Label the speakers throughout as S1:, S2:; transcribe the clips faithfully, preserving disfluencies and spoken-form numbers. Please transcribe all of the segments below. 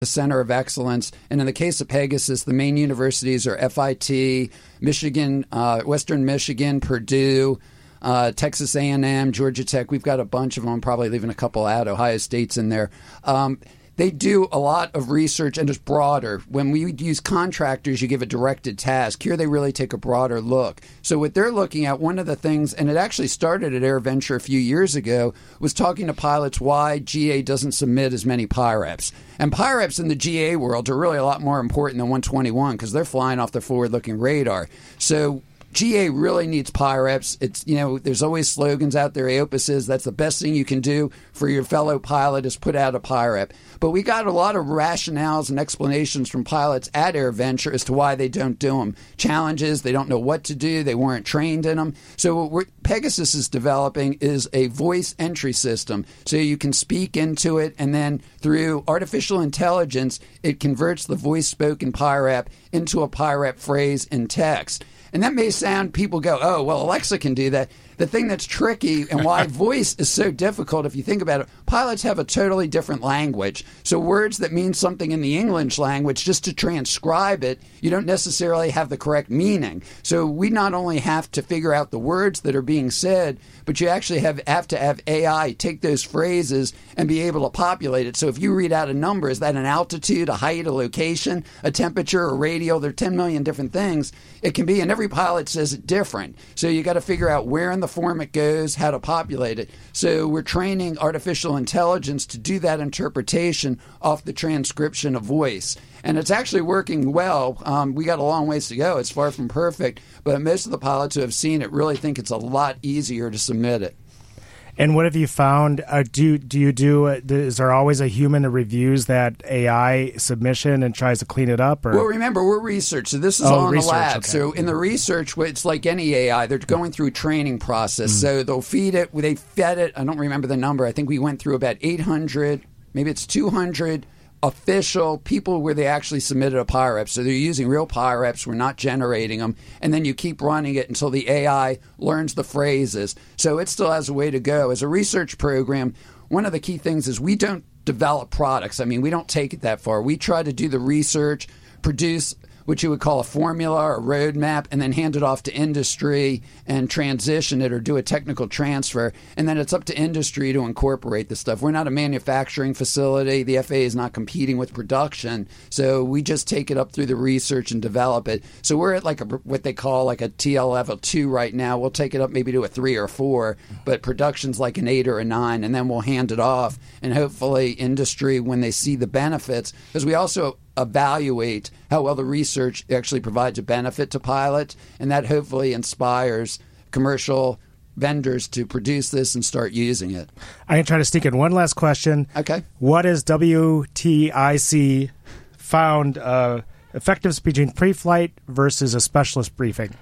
S1: the center of excellence. And in the case of Pegasus, the main universities are F I T, Michigan, uh, Western Michigan, Purdue, uh, Texas A and M, Georgia Tech. We've got a bunch of them, probably leaving a couple out. Ohio State's in there. Um, They do a lot of research, and it's broader. When we use contractors, you give a directed task. Here they really take a broader look. So what they're looking at, one of the things, and it actually started at AirVenture a few years ago, was talking to pilots why G A doesn't submit as many P I R E Ps. And P I R E Ps in the G A world are really a lot more important than one twenty-one because they're flying off the forward-looking radar. So G A really needs P I R E Ps. It's, you know, there's always slogans out there. A O P A says that's the best thing you can do for your fellow pilot is put out a P I R E P. But we got a lot of rationales and explanations from pilots at AirVenture as to why they don't do them. Challenges, they don't know what to do. They weren't trained in them. So what we're, Pegasus is developing is a voice entry system. So you can speak into it, and then through artificial intelligence, it converts the voice spoken P I R E P into a P I R E P phrase in text. And that may sound, people go, oh, well, Alexa can do that. The thing that's tricky and why voice is so difficult, if you think about it, pilots have a totally different language. So words that mean something in the English language, just to transcribe it, you don't necessarily have the correct meaning. So we not only have to figure out the words that are being said, but you actually have, have to have A I take those phrases and be able to populate it. So if you read out a number, is that an altitude, a height, a location, a temperature, a radial? There are ten million different things it can be, and every pilot says it different. So you got to figure out where in the form it goes, how to populate it. So we're training artificial intelligence to do that interpretation off the transcription of voice. And it's actually working well. Um, we got a long ways to go. It's far from perfect, but most of the pilots who have seen it really think it's a lot easier to submit it.
S2: And what have you found? Uh, do do you do? Uh, is there always a human that reviews that A I submission and tries to clean it up? Or?
S1: Well, remember, we're research, so this is
S2: oh,
S1: all in
S2: research,
S1: the lab.
S2: Okay.
S1: So in the research, it's like any A I. They're going through a training process. Mm. So they'll feed it. They fed it. I don't remember the number. I think we went through about eight hundred, maybe it's two hundred official people where they actually submitted a P I R E P. So they're using real P I R E Ps. We're not generating them. And then you keep running it until the A I learns the phrases. So it still has a way to go. As a research program, one of the key things is we don't develop products. I mean, we don't take it that far. We try to do the research, produce what you would call a formula or a roadmap, and then hand it off to industry and transition it or do a technical transfer. And then it's up to industry to incorporate the stuff. We're not a manufacturing facility. The F A A is not competing with production. So we just take it up through the research and develop it. So we're at like a, what they call like a T L level two right now. We'll take it up maybe to a three or four, but production's like an eight or a nine, and then we'll hand it off. And hopefully industry, when they see the benefits, because we also evaluate how well the research actually provides a benefit to pilots, and that hopefully inspires commercial vendors to produce this and start using it.
S2: I'm going to try to sneak in one last question.
S1: Okay.
S2: What is W T I C found uh, effectiveness between pre-flight versus a specialist briefing?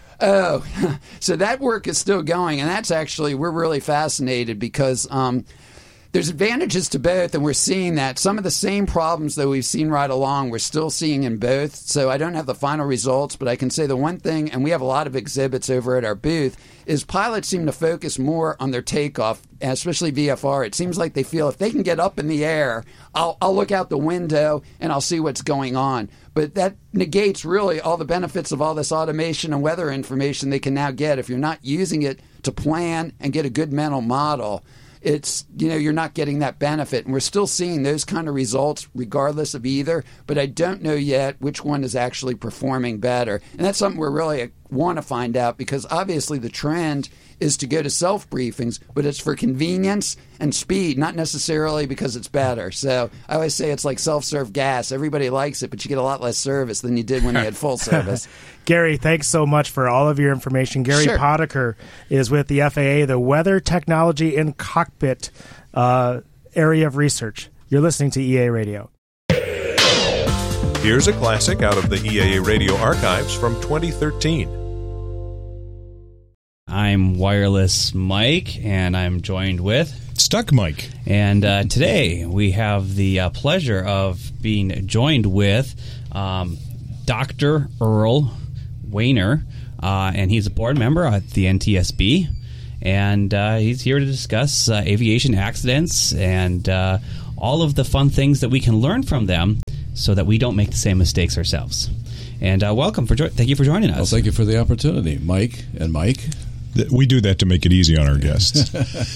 S1: Oh, so that work is still going, and that's actually, we're really fascinated because um, there's advantages to both, and we're seeing that. Some of the same problems that we've seen right along, we're still seeing in both. So I don't have the final results, but I can say the one thing, and we have a lot of exhibits over at our booth, is pilots seem to focus more on their takeoff, especially V F R. It seems like they feel if they can get up in the air, I'll, I'll look out the window and I'll see what's going on. But that negates really all the benefits of all this automation and weather information they can now get. If you're not using it to plan and get a good mental model, it's, you know, you're not getting that benefit. And we're still seeing those kind of results regardless of either, but I don't know yet which one is actually performing better. And that's something we really want to find out, because obviously the trend is to go to self-briefings, but it's for convenience and speed, not necessarily because it's better. So I always say it's like self-serve gas. Everybody likes it, but you get a lot less service than you did when you had full service.
S2: Gary, thanks so much for all of your information. Gary
S1: Sure.
S2: Podaker is with the F A A, the Weather Technology in Cockpit uh, area of research. You're listening to E A Radio.
S3: Here's a classic out of the E A A Radio archives from twenty thirteen.
S4: I'm Wireless Mike, and I'm joined with
S5: Stuck Mike.
S4: And uh, today we have the uh, pleasure of being joined with um, Doctor Earl Wehner, uh, and he's a board member at the N T S B, and uh, he's here to discuss uh, aviation accidents and uh, all of the fun things that we can learn from them so that we don't make the same mistakes ourselves. And uh, welcome for jo- thank you for joining us.
S5: Well, thank you for the opportunity, Mike and Mike.
S3: We do that to make it easy on our guests.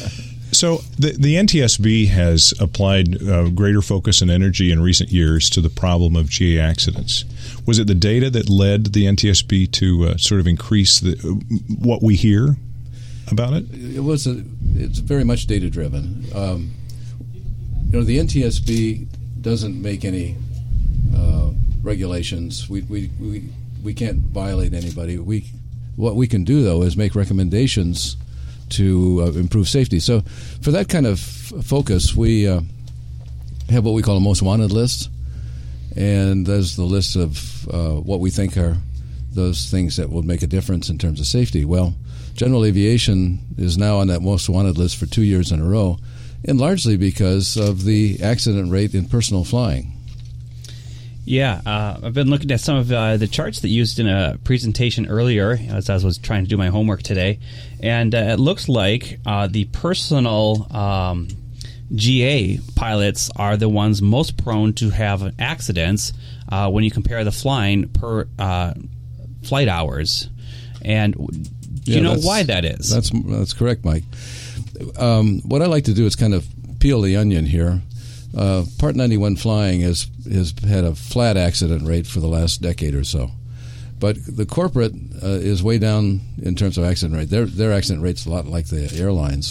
S3: So the, the N T S B has applied uh, greater focus and energy in recent years to the problem of G A accidents. Was it the data that led the N T S B to uh, sort of increase the, what we hear about it?
S5: It was a, it's very much data driven. Um, you know, the N T S B doesn't make any uh, regulations. We, we we we can't violate anybody. We what we can do though is make recommendations to uh, improve safety. So for that kind of f- focus, we uh, have what we call a most wanted list, and there's the list of uh, what we think are those things that will make a difference in terms of safety. Well, general aviation is now on that most wanted list for two years in a row, and largely because of the accident rate in personal flying.
S4: Yeah, uh, I've been looking at some of uh, the charts that you used in a presentation earlier as I was trying to do my homework today, and uh, it looks like uh, the personal um, G A pilots are the ones most prone to have accidents uh, when you compare the flying per uh, flight hours. And do you
S5: Yeah,
S4: know why that is?
S5: That's that's correct, Mike. Um, what I like to do is kind of peel the onion here. Uh, Part ninety-one flying has has had a flat accident rate for the last decade or so, but the corporate uh, is way down in terms of accident rate. Their their accident rate's a lot like the airlines.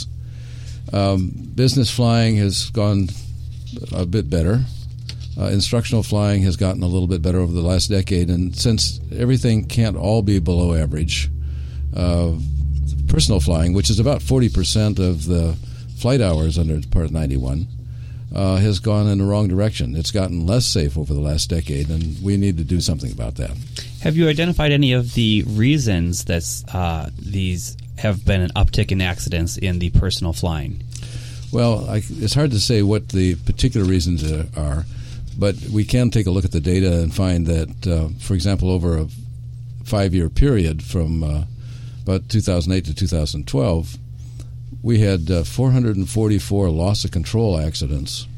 S5: Um, business flying has gone a bit better. Uh, instructional flying has gotten a little bit better over the last decade, and since everything can't all be below average, uh, personal flying, which is about forty percent of the flight hours under Part ninety-one, Uh, has gone in the wrong direction. It's gotten less safe over the last decade, and we need to do something about that.
S4: Have you identified any of the reasons that uh, these have been an uptick in accidents in the personal flying?
S5: Well, I, it's hard to say what the particular reasons are, but we can take a look at the data and find that, uh, for example, over a five-year period from uh, about two thousand eight to two thousand twelve, we had uh, four hundred forty-four loss of control accidents,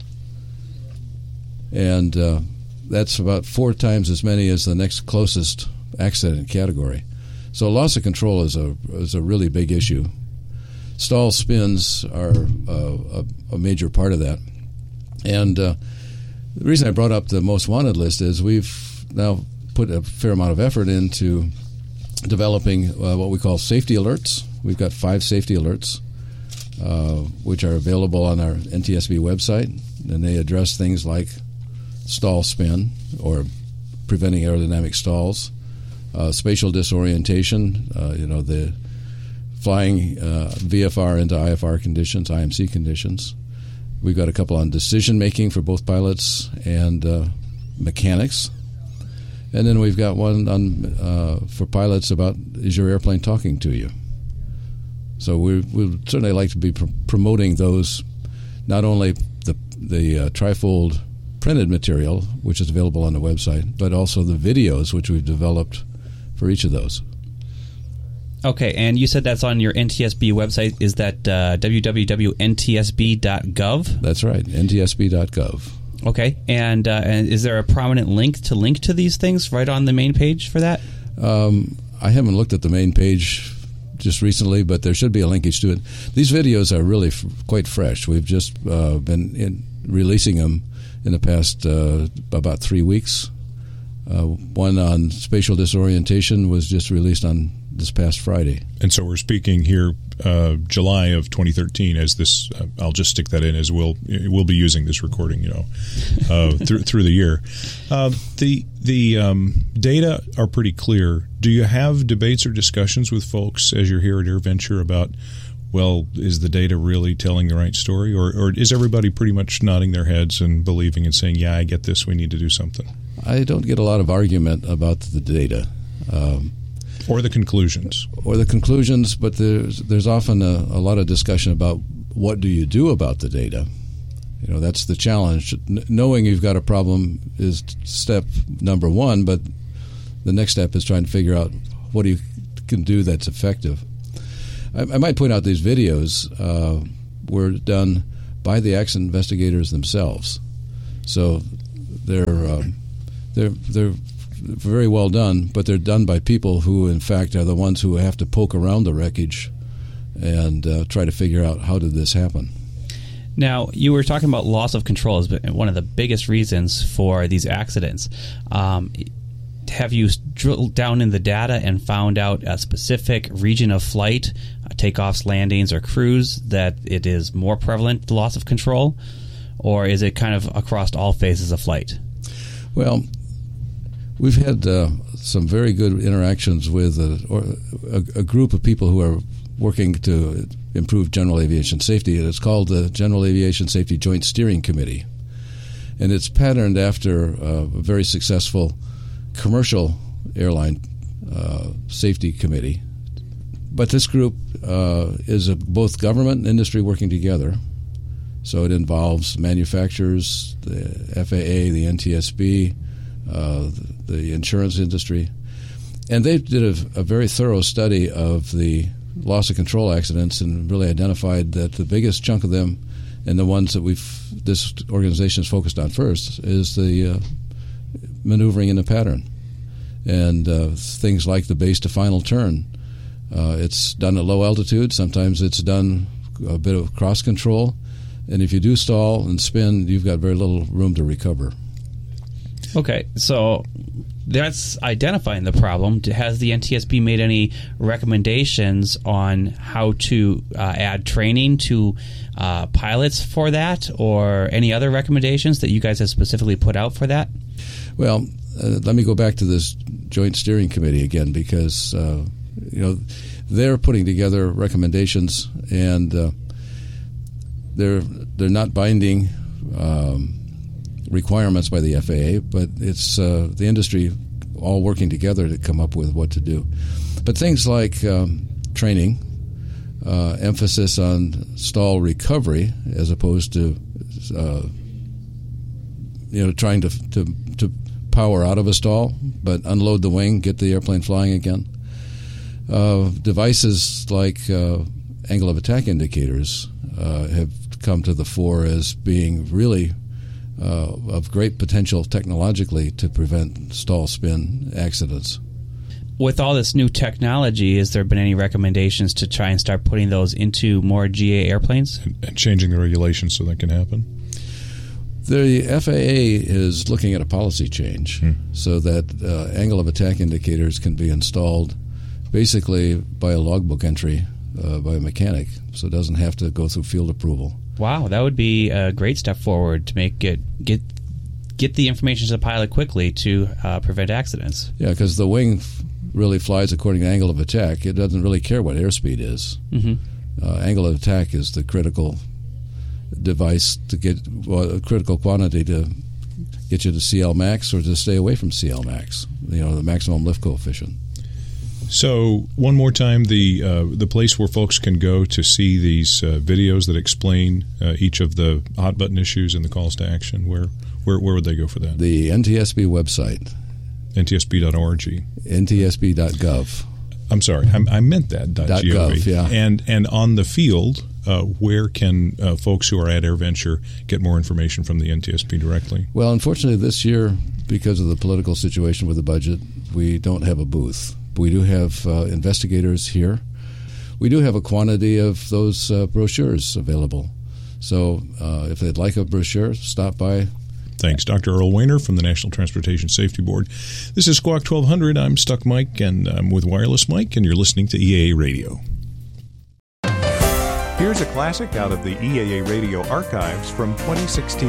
S5: and uh, that's about four times as many as the next closest accident category. So loss of control is a is a really big issue. Stall spins are uh, a, a major part of that, and uh, the reason I brought up the most wanted list is we've now put a fair amount of effort into developing uh, what we call safety alerts. We've got five safety alerts, uh, which are available on our N T S B website, and they address things like stall spin or preventing aerodynamic stalls, uh, spatial disorientation, uh, you know, the flying uh, V F R into I F R conditions, I M C conditions. We've got a couple on decision making for both pilots and uh, mechanics. And then we've got one on uh, for pilots about, is your airplane talking to you? So we would certainly like to be pr- promoting those, not only the the uh, trifold printed material, which is available on the website, but also the videos, which we've developed for each of those.
S4: Okay, and you said that's on your N T S B website. Is that uh, w w w dot n t s b dot gov?
S5: That's right, n t s b dot gov.
S4: Okay, and, uh, and is there a prominent link to link to these things right on the main page for that?
S5: Um, I haven't looked at the main page just recently, but there should be a linkage to it. These videos are really f- quite fresh. We've just uh, been in releasing them in the past uh, about three weeks. Uh, one on spatial disorientation was just released on this past Friday.
S3: And so we're speaking here uh, July of twenty thirteen as this, uh, I'll just stick that in as we'll, we'll be using this recording, you know, uh, through, through the year. Uh, the the um, data are pretty clear. Do you have debates or discussions with folks as you're here at AirVenture about, well, is the data really telling the right story? Or, or is everybody pretty much nodding their heads and believing and saying, yeah, I get this, we need to do something?
S5: I don't get a lot of argument about the data. Um,
S3: Or the conclusions.
S5: Or the conclusions, but there's there's often a, a lot of discussion about what do you do about the data. You know, that's the challenge. N- knowing you've got a problem is step number one, but the next step is trying to figure out what you can do that's effective. I, I might point out these videos uh, were done by the accident investigators themselves. So they're um, they're they're very well done, but they're done by people who, in fact, are the ones who have to poke around the wreckage and uh, try to figure out how did this happen.
S4: Now, you were talking about loss of control as one of the biggest reasons for these accidents. Um, have you drilled down in the data and found out a specific region of flight, uh, takeoffs, landings, or cruise, that it is more prevalent, the loss of control? Or is it kind of across all phases of flight?
S5: Well, we've had uh, some very good interactions with a, or a, a group of people who are working to improve general aviation safety. It's called the General Aviation Safety Joint Steering Committee. And it's patterned after uh, a very successful commercial airline uh, safety committee. But this group uh, is a, both government and industry working together. So it involves manufacturers, the F A A, the N T S B, uh, the, the insurance industry. And they did a, a very thorough study of the loss of control accidents and really identified that the biggest chunk of them, and the ones that we've this organization is focused on first, is the uh, maneuvering in the pattern. And uh, things like the base to final turn. Uh, it's done at low altitude. Sometimes it's done a bit of cross control. And if you do stall and spin, you've got very little room to recover.
S4: Okay, so that's identifying the problem. Has the N T S B made any recommendations on how to uh, add training to uh, pilots for that, or any other recommendations that you guys have specifically put out for that?
S5: Well, uh, let me go back to this Joint Steering Committee again, because uh, you know they're putting together recommendations, and uh, they're they're not binding um, requirements by the F A A, but it's uh, the industry all working together to come up with what to do. But things like um, training, uh, emphasis on stall recovery as opposed to uh, you know trying to, to to power out of a stall, but unload the wing, get the airplane flying again. Uh, devices like uh, angle of attack indicators uh, have come to the fore as being really uh, of great potential technologically to prevent stall spin accidents.
S4: With all this new technology, has there been any recommendations to try and start putting those into more G A airplanes?
S3: And, and changing the regulations so that can happen?
S5: The F A A is looking at a policy change hmm. so that uh, angle of attack indicators can be installed basically by a logbook entry uh, by a mechanic, so it doesn't have to go through field approval.
S4: Wow, that would be a great step forward to make it get get the information to the pilot quickly to uh, prevent accidents.
S5: Yeah, because the wing f- really flies according to angle of attack. It doesn't really care what airspeed is. Mm-hmm. Uh, angle of attack is the critical device to get well, a critical quantity to get you to C L max or to stay away from C L max. You know, the maximum lift coefficient.
S3: So one more time, the uh, the place where folks can go to see these uh, videos that explain uh, each of the hot button issues and the calls to action, where where where would they go for that?
S5: The N T S B website,
S3: N T S B dot org,
S5: N T S B dot gov.
S3: I'm sorry, I, I meant that
S5: dot .gov, yeah.
S3: And and on the field, uh, where can uh, folks who are at AirVenture get more information from the N T S B directly?
S5: Well, unfortunately, this year, because of the political situation with the budget, we don't have a booth. We do have uh, investigators here. We do have a quantity of those uh, brochures available. So uh, if they'd like a brochure, stop by.
S3: Thanks, Doctor Earl Wehner from the National Transportation Safety Board. This is Squawk twelve hundred. I'm Stuck Mike, and I'm with Wireless Mike, and you're listening to E A A Radio.
S6: Here's a classic out of the E A A Radio archives from twenty sixteen.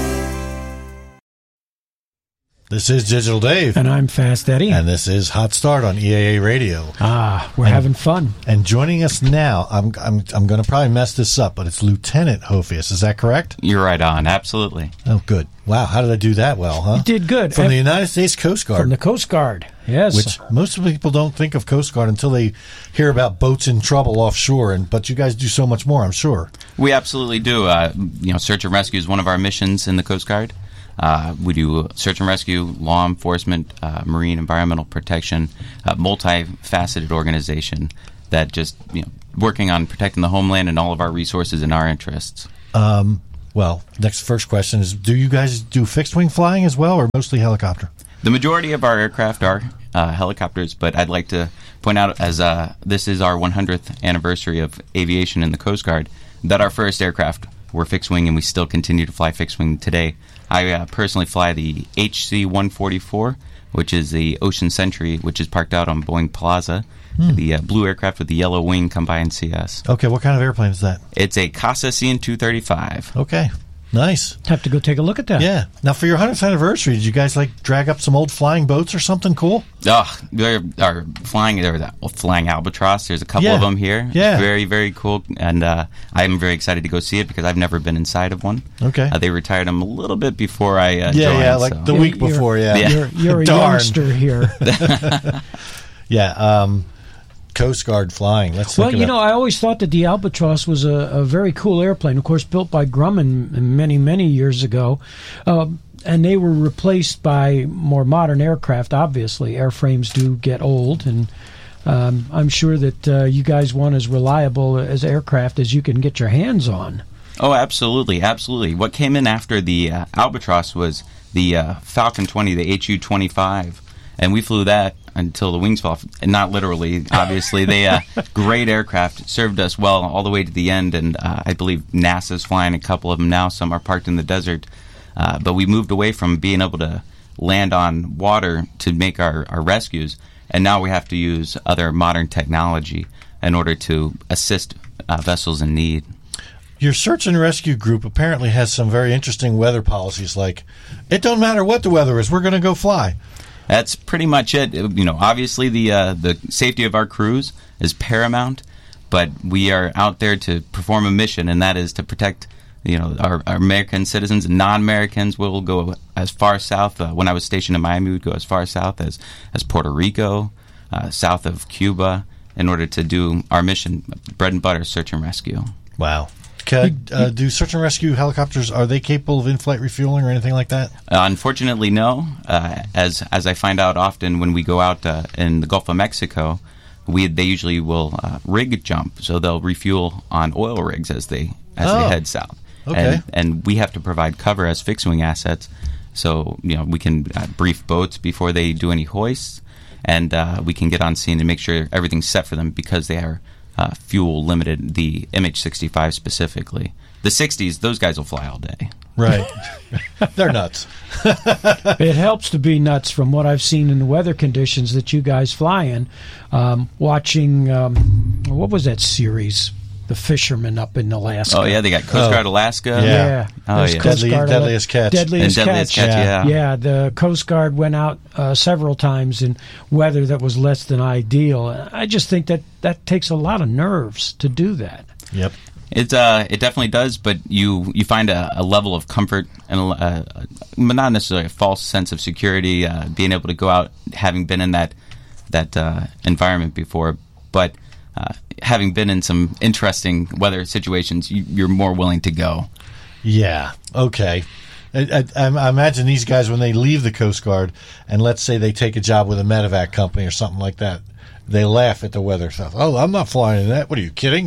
S7: This is Digital Dave.
S8: And I'm Fast Eddie.
S7: And this is Hot Start on E A A Radio.
S8: Ah, we're
S7: and,
S8: having fun.
S7: And joining us now, I'm I'm I'm going to probably mess this up, but it's Lieutenant Hofius. Is that correct?
S9: You're right on. Absolutely.
S7: Oh, good. Wow, how did I do that well, huh?
S8: You did good.
S7: From
S8: and
S7: the United States Coast Guard.
S8: From the Coast Guard, yes.
S7: Which most people don't think of Coast Guard until they hear about boats in trouble offshore, and but you guys do so much more, I'm sure.
S9: We absolutely do. Uh, you know, search and rescue is one of our missions in the Coast Guard. Uh, we do search and rescue, law enforcement, uh, marine environmental protection, uh, multifaceted organization. that just, you know, working on protecting the homeland and all of our resources and our interests.
S7: Um, well, next first question is: do you guys do fixed wing flying as well, or mostly helicopter?
S9: The majority of our aircraft are uh, helicopters, but I'd like to point out, as uh, this is our one hundredth anniversary of aviation in the Coast Guard, that our first aircraft were fixed-wing, and we still continue to fly fixed-wing today. I uh, personally fly the H C one forty-four, which is the Ocean Sentry, which is parked out on Boeing Plaza. Hmm. The uh, blue aircraft with the yellow wing. Come by and see us.
S7: Okay, what kind of airplane is that?
S9: It's a Casa C N two thirty-five.
S7: Okay. Nice.
S8: Have to go take a look at that.
S7: Yeah. Now, for your hundredth anniversary, did you guys like drag up some old flying boats or something cool?
S9: Oh, they're, are flying. They're that flying albatross. There's a couple
S7: yeah.
S9: of them here.
S7: Yeah.
S9: It's very, very cool, and uh, I'm very excited to go see it because I've never been inside of one.
S7: Okay.
S9: Uh, they retired them a little bit before I uh,
S7: yeah,
S9: joined.
S7: Yeah, like
S9: so.
S7: the week before. Yeah.
S9: yeah.
S8: You're, you're a
S7: Darn.
S8: youngster here.
S7: yeah. Um, Coast Guard flying. Let's
S8: well,
S7: look
S8: you
S7: it
S8: know,
S7: up.
S8: I always thought that the Albatross was a, a very cool airplane. Of course, built by Grumman many, many years ago. Uh, and they were replaced by more modern aircraft, obviously. Airframes do get old, and um, I'm sure that uh, you guys want as reliable as aircraft as you can get your hands on.
S9: Oh, absolutely, absolutely. What came in after the uh, Albatross was the uh, Falcon twenty, the H U twenty-five. And we flew that until the wings fell off. And not literally, obviously. They uh, great aircraft, served us well all the way to the end. And uh, I believe NASA's flying a couple of them now. Some are parked in the desert. Uh, but we moved away from being able to land on water to make our, our rescues. And now we have to use other modern technology in order to assist uh, vessels in need.
S7: Your search and rescue group apparently has some very interesting weather policies, like, it don't matter what the weather is, we're going to go fly.
S9: That's pretty much it. You know, obviously the uh, the safety of our crews is paramount, but we are out there to perform a mission, and that is to protect, you know, our, our American citizens and non-Americans. We'll go as far south. Uh, when I was stationed in Miami, we'd go as far south as, as Puerto Rico, uh, south of Cuba, in order to do our mission, bread and butter, search and rescue.
S7: Wow. Can, uh, do search and rescue helicopters, are they capable of in-flight refueling or anything like that?
S9: Uh, unfortunately, no. Uh, as as I find out often when we go out uh, in the Gulf of Mexico, we they usually will uh, rig jump, so they'll refuel on oil rigs as they as
S7: oh.
S9: they head south.
S7: Okay.
S9: And, and we have to provide cover as fixed-wing assets, so you know we can uh, brief boats before they do any hoists, and uh, we can get on scene and make sure everything's set for them because they are Uh, fuel limited, the M H sixty-five specifically. The sixties, those guys will fly all day.
S7: Right. They're nuts.
S8: It helps to be nuts from what I've seen in the weather conditions that you guys fly in. Um, watching, um, what was that series? The fishermen up in Alaska.
S9: Oh, yeah, they got Coast Guard oh. Alaska.
S7: Yeah.
S8: yeah.
S9: Oh, yeah.
S8: Coast
S7: Deadly,
S8: Guard
S7: deadliest catch.
S8: Deadliest,
S9: and deadliest catch,
S8: catch.
S9: yeah.
S8: Yeah, the Coast Guard went out uh, several times in weather that was less than ideal. I just think that that takes a lot of nerves to do that.
S7: Yep.
S9: It uh, it definitely does, but you you find a, a level of comfort and a, a, not necessarily a false sense of security, uh, being able to go out, having been in that that uh, environment before, but uh, having been in some interesting weather situations, you, you're more willing to go.
S7: Yeah. Okay. I, I, I imagine these guys, when they leave the Coast Guard, and let's say they take a job with a medevac company or something like that, they laugh at the weather stuff. Oh, I'm not flying in that. What are you kidding?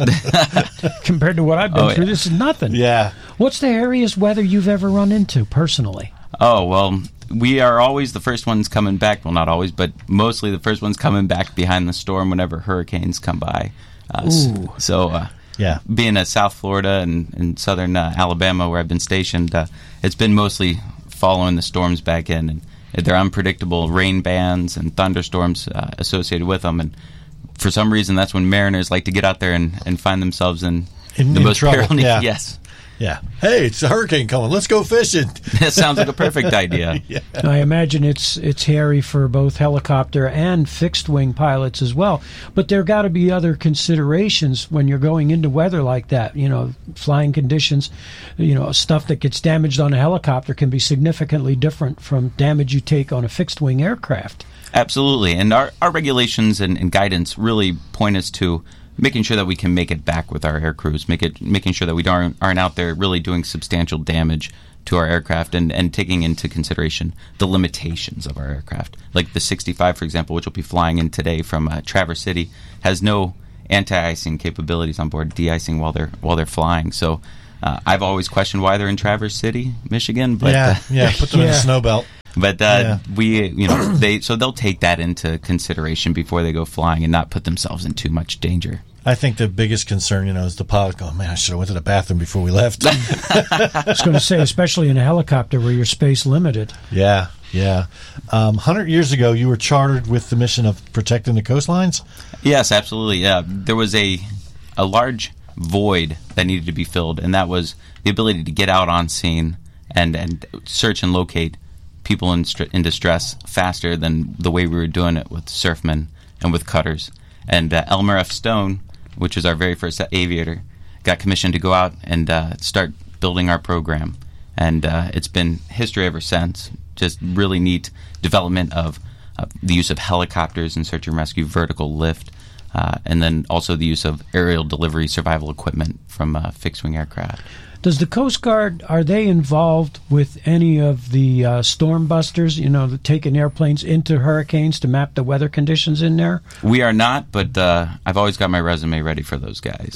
S8: Compared to what I've been
S9: oh,
S8: through,
S9: yeah.
S8: this is nothing.
S7: Yeah.
S8: What's the hairiest weather you've ever run into personally?
S9: Oh, well, we are always the first ones coming back. Well, not always, but mostly the first ones coming back behind the storm whenever hurricanes come by. Uh,
S8: Ooh.
S9: So, uh,
S7: yeah.
S9: being in South Florida and, and southern uh, Alabama where I've been stationed, uh, it's been mostly following the storms back in. And they're unpredictable rain bands and thunderstorms uh, associated with them. And for some reason, that's when mariners like to get out there and, and find themselves in,
S7: in
S9: the
S7: in
S9: most
S7: trouble.
S9: perilous.
S7: Yeah.
S9: Yes.
S7: Yeah. Hey, it's a hurricane coming. Let's go fishing.
S9: That sounds like a perfect idea.
S7: Yeah.
S8: I imagine it's it's hairy for both helicopter and fixed wing pilots as well. But there got to be other considerations when you're going into weather like that. You know, flying conditions, you know, stuff that gets damaged on a helicopter can be significantly different from damage you take on a fixed wing aircraft.
S9: Absolutely. And our, our regulations and, and guidance really point us to making sure that we can make it back with our air crews, make it, making sure that we aren't, aren't out there really doing substantial damage to our aircraft, and, and taking into consideration the limitations of our aircraft. Like the sixty-five, for example, which will be flying in today from uh, Traverse City, has no anti-icing capabilities on board, de-icing while they're while they're flying. So uh, I've always questioned why they're in Traverse City, Michigan. But,
S7: yeah,
S9: uh,
S7: yeah, put them in
S8: Yeah.
S7: the snow belt.
S9: But uh,
S7: Yeah.
S9: we, you know, they so they'll take that into consideration before they go flying and not put themselves in too much danger.
S7: I think the biggest concern, you know, is the pilot going, man, I should have went to the bathroom before we left.
S8: I was going to say, especially in a helicopter where you're space limited.
S7: Yeah, yeah. Um, one hundred years ago, you were chartered with the mission of protecting the coastlines?
S9: Yes, absolutely. Yeah, there was a a large void that needed to be filled, and that was the ability to get out on scene and, and search and locate people in, str- in distress faster than the way we were doing it with surfmen and with cutters. And uh, Elmer F. Stone, which was our very first aviator, got commissioned to go out and uh, start building our program. And uh, it's been history ever since. Just really neat development of uh, the use of helicopters in search and rescue, vertical lift, uh, and then also the use of aerial delivery survival equipment from uh, fixed-wing aircraft.
S8: Does the Coast Guard, are they involved with any of the uh, storm busters, you know, the taking airplanes into hurricanes to map the weather conditions in there?
S9: We are not, but uh, I've always got my resume ready for those guys.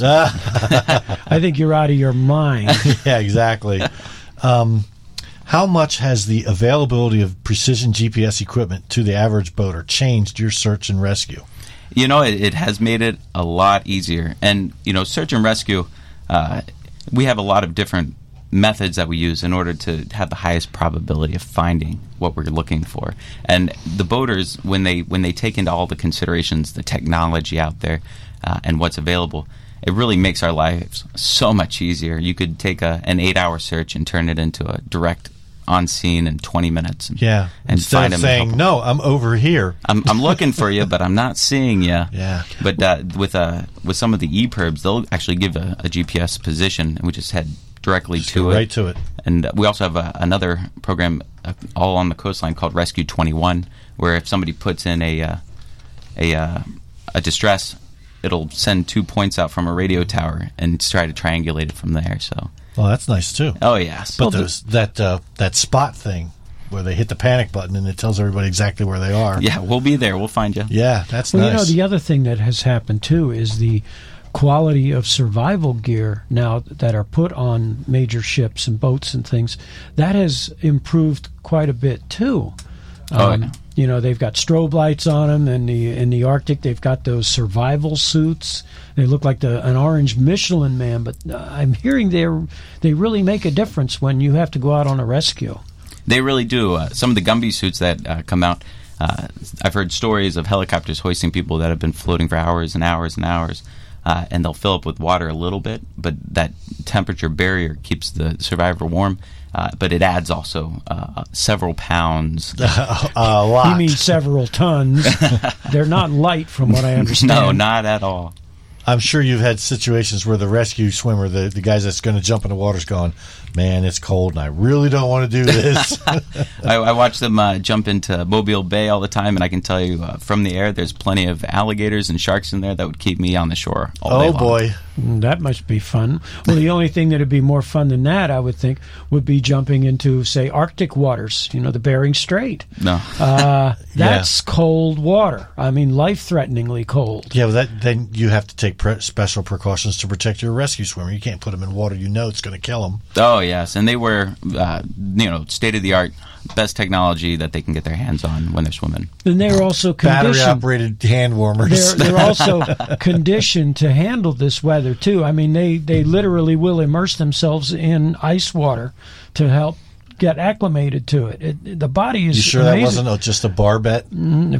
S8: I think you're out of your mind.
S7: Yeah, exactly. Um, how much has the availability of precision G P S equipment to the average boater changed your search and rescue?
S9: You know, it, it has made it a lot easier. And, you know, search and rescue, uh, we have a lot of different methods that we use in order to have the highest probability of finding what we're looking for. And the boaters, when they when they take into all the considerations, the technology out there uh, and what's available, it really makes our lives so much easier. You could take a, an eight-hour search and turn it into a direct on scene in twenty minutes. And,
S7: Yeah,
S9: and
S7: instead
S9: find
S7: of
S9: them and
S7: saying,
S9: help
S7: no, I'm over here.
S9: I'm, I'm looking for you, but I'm not seeing you.
S7: Yeah.
S9: But uh, with uh, with some of the E P I R Bs, they'll actually give a, a G P S position, and we just head directly
S7: Just
S9: to
S7: go
S9: it.
S7: right to it.
S9: And uh, we also have a, another program uh, all on the coastline called Rescue twenty-one, where if somebody puts in a uh, a uh, a distress, it'll send two points out from a radio tower and try to triangulate it from there. So,
S7: Well, that's nice, too.
S9: oh yes,
S7: But those, that uh, that spot thing where they hit the panic button and it tells everybody exactly where they are.
S9: yeah, we'll be there. We'll find you.
S7: Yeah, that's
S8: Well,
S7: nice.
S8: you know, the other thing that has happened, too, is the quality of survival gear now that are put on major ships and boats and things. That has improved quite a bit, too.
S9: Oh,
S8: Um,
S9: yeah.
S8: You know, they've got strobe lights on them. In the in the Arctic, they've got those survival suits. They look like the, an orange Michelin man. But uh, I'm hearing they they really make a difference when you have to go out on a rescue.
S9: They really do. Uh, some of the Gumby suits that uh, come out, uh, I've heard stories of helicopters hoisting people that have been floating for hours and hours and hours, uh, and they'll fill up with water a little bit, but that temperature barrier keeps the survivor warm, uh, but it adds also uh, several pounds.
S7: a lot.
S8: You mean several tons. They're not light, from what I understand.
S9: No, not at all.
S7: I'm sure you've had situations where the rescue swimmer, the, the guys that's going to jump in the water, is going, man, it's cold and I really don't want to do this.
S9: I, I watch them uh, jump into Mobile Bay all the time, and I can tell you uh, from the air there's plenty of alligators and sharks in there that would keep me on the shore all day
S7: Oh,
S9: long.
S7: boy.
S8: Mm, That must be fun. Well, the only thing that would be more fun than that, I would think, would be jumping into, say, Arctic waters, you know, the Bering Strait.
S9: No.
S8: Uh, that's cold water. I mean, life-threateningly cold.
S7: Yeah, well, that, then you have to take pre- special precautions to protect your rescue swimmer. You can't put them in water you know it's going to kill them.
S9: Oh yes, and they wear uh, you know state of the art, best technology that they can get their hands on when they're swimming.
S8: Then they're also conditioned.
S7: Battery-operated hand warmers.
S8: They're, they're also conditioned to handle this weather, too. I mean, they, they literally will immerse themselves in ice water to help get acclimated to it. it the body is
S7: You sure
S8: amazing.
S7: that wasn't a, just a bar bet?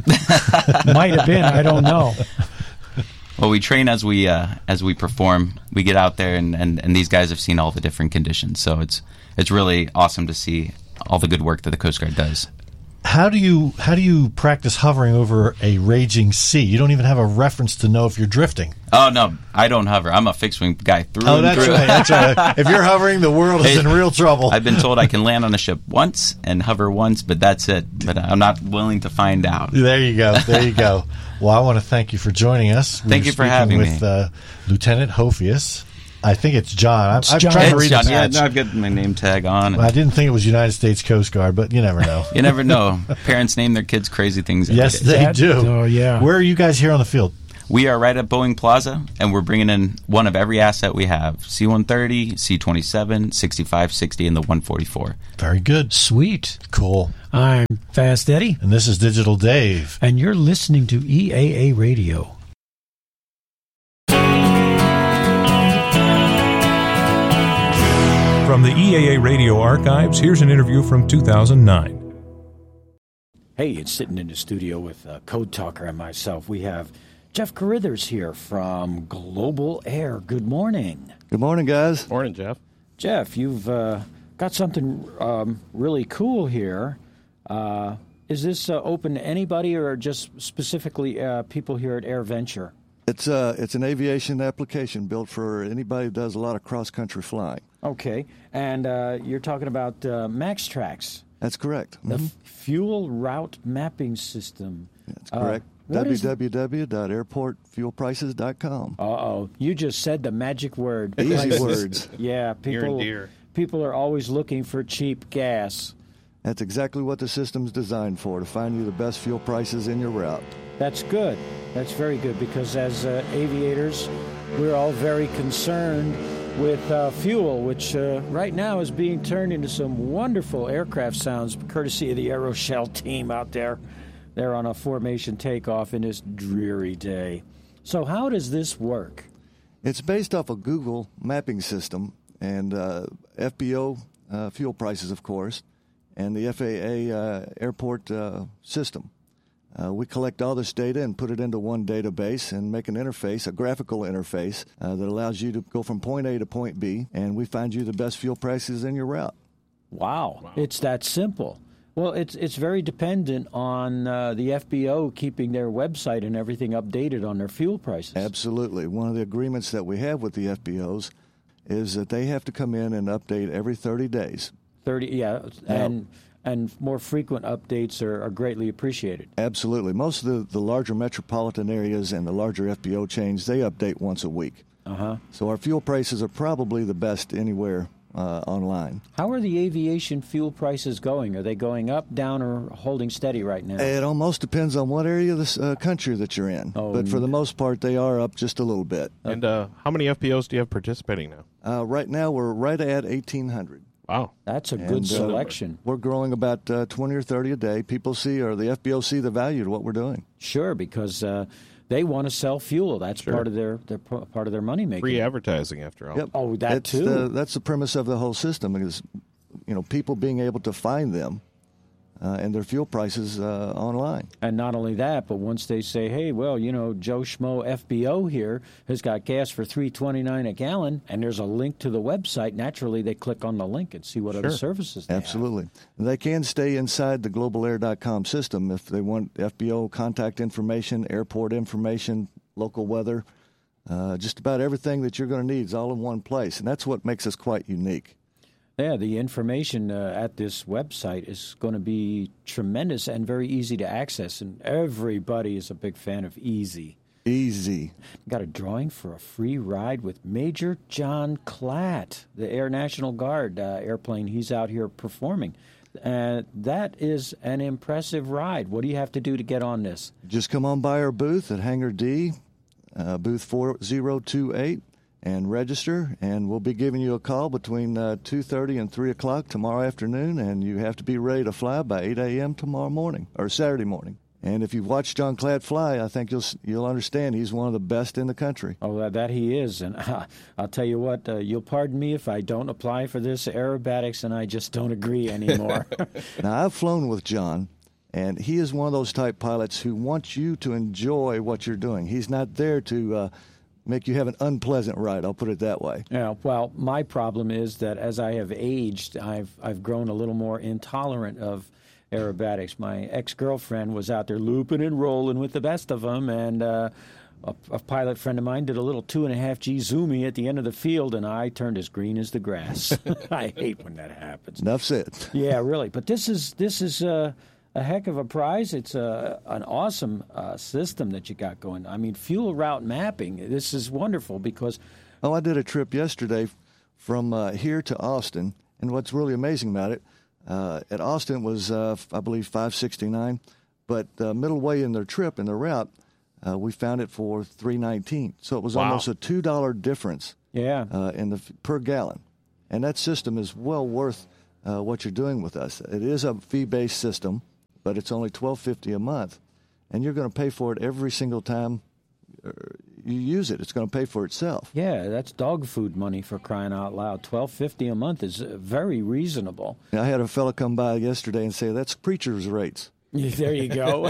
S8: Might have been. I don't know.
S9: Well, we train as we uh, as we perform. We get out there, and, and, and these guys have seen all the different conditions. So it's it's really awesome to see all the good work that the Coast Guard does.
S7: How do you how do you practice hovering over a raging sea? You don't even have a reference to know if you're drifting.
S9: Oh no, I don't hover. I'm a fixed wing guy through
S7: Oh,
S9: and
S7: that's
S9: through.
S7: right. That's right. If you're hovering, the world is
S9: Hey,
S7: in real trouble.
S9: I've been told I can land on a ship once and hover once, but that's it. But I'm not willing to find out.
S7: There you go. There you go. Well, I want to thank you for joining us. We
S9: Thank
S7: were
S9: you for
S7: speaking
S9: having
S7: with,
S9: me.
S7: Uh, Lieutenant Hophius. I think it's John. I'm, I'm
S8: John.
S7: trying to
S9: It's
S7: read
S9: John.
S7: the
S9: Yeah,
S7: patch.
S9: no, I've got my name tag on.
S7: Well, I didn't think it was United States Coast Guard, but you never know.
S9: You never know. Parents name their kids crazy things. every
S7: Yes,
S9: day.
S7: they
S8: That-
S7: do.
S8: oh, yeah.
S7: Where are you guys here on the field?
S9: We are right at Boeing Plaza, and we're bringing in one of every asset we have: C one thirty, C twenty-seven, sixty-five sixty, and the one forty-four.
S7: Very good.
S8: Sweet.
S7: Cool.
S8: I'm Fast Eddie,
S7: And this is Digital Dave.
S8: and you're listening to E A A Radio.
S6: From the E A A Radio archives, here's an interview from two thousand nine.
S10: Hey, it's sitting in the studio with uh, Code Talker and myself. We have Jeff Carithers here from Global Air. Good morning.
S11: Good morning, guys.
S12: Morning, Jeff.
S10: Jeff, you've uh, got something um, really cool here. Uh, is this uh, open to anybody or just specifically uh, people here at AirVenture?
S11: It's uh, it's an aviation application built for anybody who does a lot of cross-country flying.
S10: Okay, and uh, you're talking about uh, MaxTrax,
S11: That's correct.
S10: the
S11: Mhm.
S10: f- fuel route mapping system.
S11: That's
S10: Uh,
S11: correct.
S10: what is-
S11: w w w dot airport fuel prices dot com.
S10: Uh-oh, you just said the magic word.
S11: Easy
S10: Like-
S11: words.
S10: Yeah,
S12: Near and
S10: people
S12: dear.
S10: people are always looking for cheap gas.
S11: That's exactly what the system's designed for, to find you the best fuel prices in your route.
S10: That's good. That's very good because as uh, aviators, we're all very concerned with uh, fuel, which uh, right now is being turned into some wonderful aircraft sounds, courtesy of the Aeroshell team out there. They're on a formation takeoff in this dreary day. So how does this work?
S11: It's based off a Google mapping system and uh, F B O uh, fuel prices, of course, and the F A A uh, airport uh, system. Uh, we collect all this data and put it into one database and make an interface, a graphical interface, uh, that allows you to go from point A to point B, and we find you the best fuel prices in your route.
S10: Wow, wow. It's that simple. Well, it's it's very dependent on uh, the F B O keeping their website and everything updated on their fuel prices.
S11: Absolutely. One of the agreements that we have with the F B Os is that they have to come in and update every thirty days.
S10: thirty, yeah, and and more frequent updates are, are greatly appreciated.
S11: Absolutely. Most of the, the larger metropolitan areas and the larger F B O chains, they update once a week.
S10: Uh-huh.
S11: So our fuel prices are probably the best anywhere uh, online.
S10: How are the aviation fuel prices going? Are they going up, down, or holding steady right now?
S11: It almost depends on what area of the uh, country that you're in.
S10: Oh,
S11: but for the most part, they are up just a little bit.
S12: And uh, how many F B Os do you have participating now?
S11: Uh, right now, we're right at eighteen hundred.
S12: Wow.
S10: That's a
S11: And,
S10: good
S11: uh,
S10: selection.
S11: we're growing about uh, twenty or thirty a day. People see, or the F B O see the value to what we're doing.
S10: Sure, because uh, they want to sell fuel. That's
S12: Sure.
S10: part of their, their part of their money making.
S12: Free advertising, after all.
S11: Yep.
S10: Oh, that
S11: that's
S10: too.
S11: The, that's the premise of the whole system is, you know, people being able to find them uh, and their fuel prices uh, online.
S10: And not only that, but once they say, hey, well, you know, Joe Schmo F B O here has got gas for three twenty-nine a gallon, and there's a link to the website, naturally they click on the link and see what other
S11: Sure.
S10: services they have.
S11: Absolutely. And they can stay inside the global air dot com system if they want F B O contact information, airport information, local weather, uh, just about everything that you're going to need is all in one place. And that's what makes us quite unique.
S10: Yeah, the information uh, at this website is going to be tremendous and very easy to access, and everybody is a big fan of easy.
S11: Easy.
S10: Got a drawing for a free ride with Major John Klatt, the Air National Guard uh, airplane. He's out here performing. Uh, that is an impressive ride. What do you have to do to get on this?
S11: Just come on by our booth at Hangar D, uh, booth four zero two eight, and register, and we'll be giving you a call between uh, two thirty and three o'clock tomorrow afternoon, and you have to be ready to fly by eight a.m. tomorrow morning, or Saturday morning. And if you've watched John Klatt fly, I think you'll you'll understand he's one of the best in the country.
S10: Oh, that, that he is. And uh, I'll tell you what, uh, you'll pardon me if I don't apply for this aerobatics and I just don't agree anymore.
S11: Now, I've flown with John, and he is one of those type pilots who wants you to enjoy what you're doing. He's not there to uh, make you have an unpleasant ride, I'll put it that way.
S10: Yeah, well, my problem is that as I have aged, I've I've grown a little more intolerant of aerobatics. My ex-girlfriend was out there looping and rolling with the best of them, and uh, a, a pilot friend of mine did a little two and a half G zoomy at the end of the field, and I turned as green as the grass. I hate when that happens.
S11: Enough said.
S10: Yeah, really. But this is this is uh, a heck of a prize. It's a, an awesome uh, system that you got going. I mean, fuel route mapping. This is wonderful because
S11: Oh, I did a trip yesterday from uh, here to Austin, and what's really amazing about it, uh, at Austin was, uh, I believe, five sixty-nine, but uh, middle way in their trip, in their route, uh, we found it for three nineteen. So it was
S12: Wow.
S11: almost a two dollar difference
S8: Yeah.
S11: uh, in the per gallon. And that system is well worth uh, what you're doing with us. It is a fee-based system, but it's only twelve fifty a month, and you're going to pay for it every single time you use it. It's going to pay for itself.
S10: Yeah, that's dog food money, for crying out loud. twelve fifty a month is uh, very reasonable.
S11: I had a fellow come by yesterday and say, that's preacher's rates.
S10: There you go.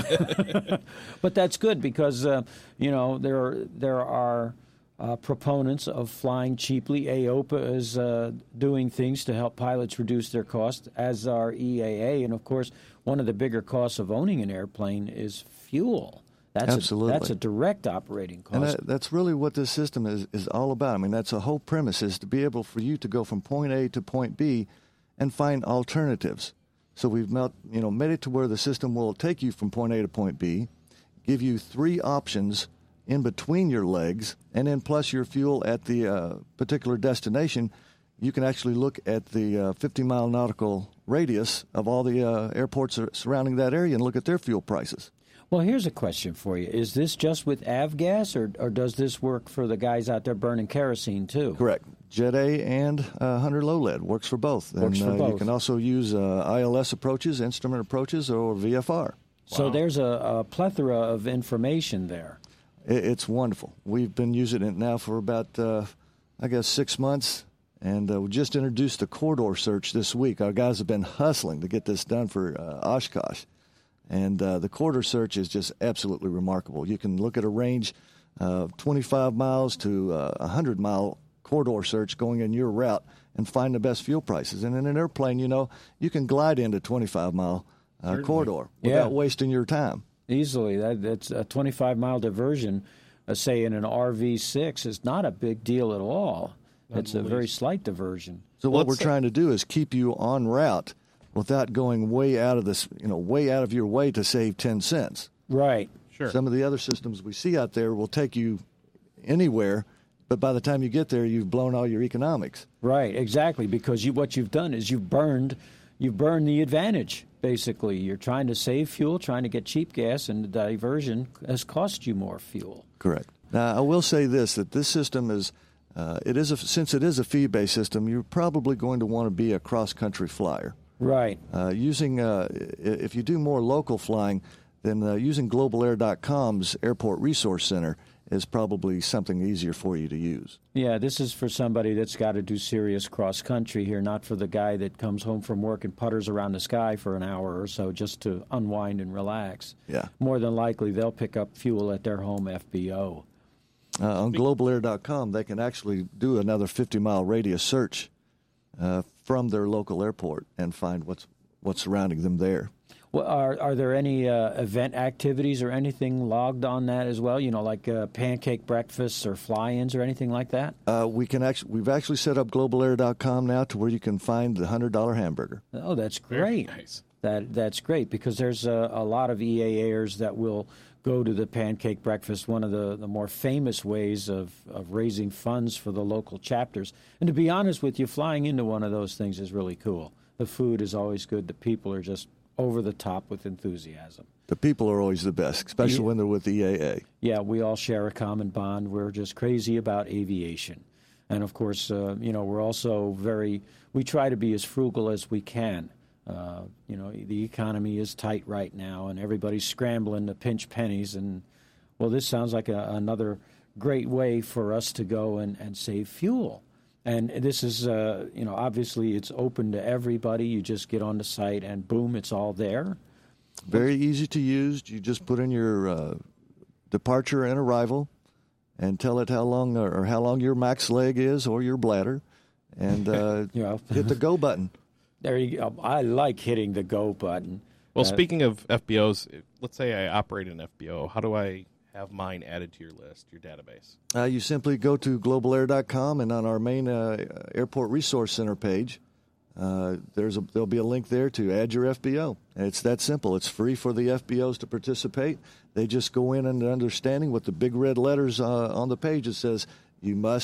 S10: But that's good because uh, you know there are, there are uh, proponents of flying cheaply. A O P A is uh, doing things to help pilots reduce their costs, as are E A A, and of course, one of the bigger costs of owning an airplane is fuel. That's
S11: Absolutely.
S10: A, that's a direct operating cost.
S11: And that, that's really what this system is, is all about. I mean, that's the whole premise, is to be able for you to go from point A to point B and find alternatives. So we've melt, you know, made it to where the system will take you from point A to point B, give you three options in between your legs, and then plus your fuel at the uh, particular destination. You can actually look at the uh, fifty mile nautical radius of all the uh, airports surrounding that area and look at their fuel prices.
S10: Well, here's a question for you. Is this just with avgas, or, or does this work for the guys out there burning kerosene, too?
S11: Correct. Jet A and uh, Hunter Low Lead works for both.
S10: Works
S11: and,
S10: for
S11: uh,
S10: both.
S11: You can also use uh, I L S approaches, instrument approaches, or V F R.
S10: So there's a, a plethora of information there.
S11: It, it's wonderful. We've been using it now for about, uh, I guess, six months. And uh, we just introduced the corridor search this week. Our guys have been hustling to get this done for uh, Oshkosh. And uh, the corridor search is just absolutely remarkable. You can look at a range of twenty-five miles to uh, a one hundred mile corridor search going in your route and find the best fuel prices. And in an airplane, you know, you can glide into twenty-five mile uh, corridor without
S10: Yeah.
S11: wasting your time.
S10: Easily. That, that's a twenty-five mile diversion, uh, say, in an R V six, is not a big deal at all. It's a very slight diversion.
S11: So what we're trying to do is keep you on route without going way out of this, you know, way out of your way to save ten cents.
S10: Right.
S12: Sure.
S11: Some of the other systems we see out there will take you anywhere, but by the time you get there, you've blown all your economics.
S10: Right, exactly, because you, what you've done is you've burned, you've burned the advantage, basically. You're trying to save fuel, trying to get cheap gas, and the diversion has cost you more fuel.
S11: Correct. Now, I will say this, that this system is, uh, it is a, since it is a fee-based system, you're probably going to want to be a cross-country flyer.
S10: Right.
S11: Uh, using, uh, if you do more local flying, then uh, using global air dot com's Airport Resource Center is probably something easier for you to use.
S10: Yeah, this is for somebody that's got to do serious cross-country here, not for the guy that comes home from work and putters around the sky for an hour or so just to unwind and relax.
S11: Yeah.
S10: More than likely, they'll pick up fuel at their home F B O.
S11: Uh, on global air dot com, they can actually do another fifty mile radius search uh, from their local airport and find what's what's surrounding them there.
S10: Well, are are there any uh, event activities or anything logged on that as well? You know, like uh, pancake breakfasts or fly-ins or anything like that?
S11: Uh, we can actually we've actually set up global air dot com now to where you can find the one hundred dollar hamburger.
S10: Oh, that's great.
S4: Nice.
S10: That that's great because there's a, a lot of E A Ers that will go to the pancake breakfast, one of the, the more famous ways of, of raising funds for the local chapters. And to be honest with you, flying into one of those things is really cool. The food is always good. The people are just over the top with enthusiasm.
S11: The people are always the best, especially
S10: Yeah.
S11: when they're with E A A.
S10: Yeah, we all share a common bond. We're just crazy about aviation. And, of course, uh, you know, we're also very, we try to be as frugal as we can. Uh, you know, the economy is tight right now, and everybody's scrambling to pinch pennies. And, well, this sounds like a, another great way for us to go and, and save fuel. And this is, uh, you know, obviously it's open to everybody. You just get on the site, and boom, it's all there.
S11: Very easy to use. You just put in your uh, departure and arrival and tell it how long or how long your max leg is or your bladder, and uh,
S10: Yeah.
S11: hit the go button.
S10: There you go. I like hitting the go button.
S12: Well,
S10: Uh,
S12: speaking of F B Os, let's say I operate an F B O. How do I have mine added to your list, your database?
S11: Uh, you simply go to global air dot com, and on our main uh, Airport Resource Center page, uh, there's a, there'll be a link there to add your F B O. And it's that simple. It's free for the F B Os to participate. They just go in and understanding with the big red letters uh, on the page. It says you must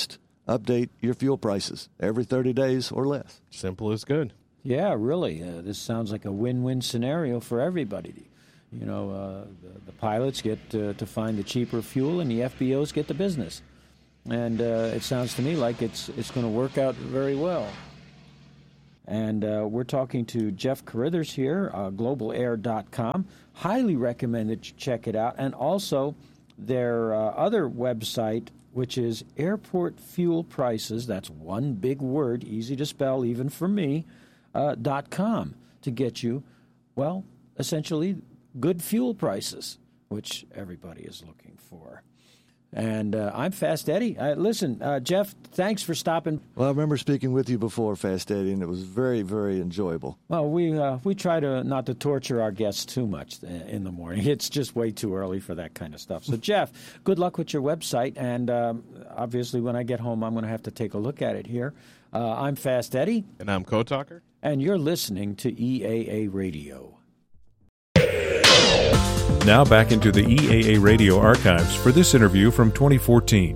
S11: update your fuel prices every thirty days or less.
S12: Simple as good.
S10: Yeah, really. Uh, this sounds like a win-win scenario for everybody. You know, uh, the, the pilots get uh, to find the cheaper fuel, and the F B Os get the business. And uh, it sounds to me like it's it's going to work out very well. And uh, we're talking to Jeff Carithers here, uh, global air dot com. Highly recommend that you check it out. And also their uh, other website, which is Airport Fuel Prices. That's one big word, easy to spell even for me, uh, dot com, to get you, well, essentially good fuel prices, which everybody is looking for. And uh, I'm Fast Eddie. Uh, listen, uh, Jeff, thanks for stopping.
S11: Well, I remember speaking with you before, Fast Eddie, and it was very, very enjoyable.
S10: Well, we uh, we try to not to torture our guests too much in the morning. It's just way too early for that kind of stuff. So, Jeff, good luck with your website. And um, obviously, when I get home, I'm going to have to take a look at it here. Uh, I'm Fast Eddie.
S12: And I'm Code Talker.
S10: And you're listening to E A A Radio.
S6: Now back into the E A A Radio archives for this interview from twenty fourteen.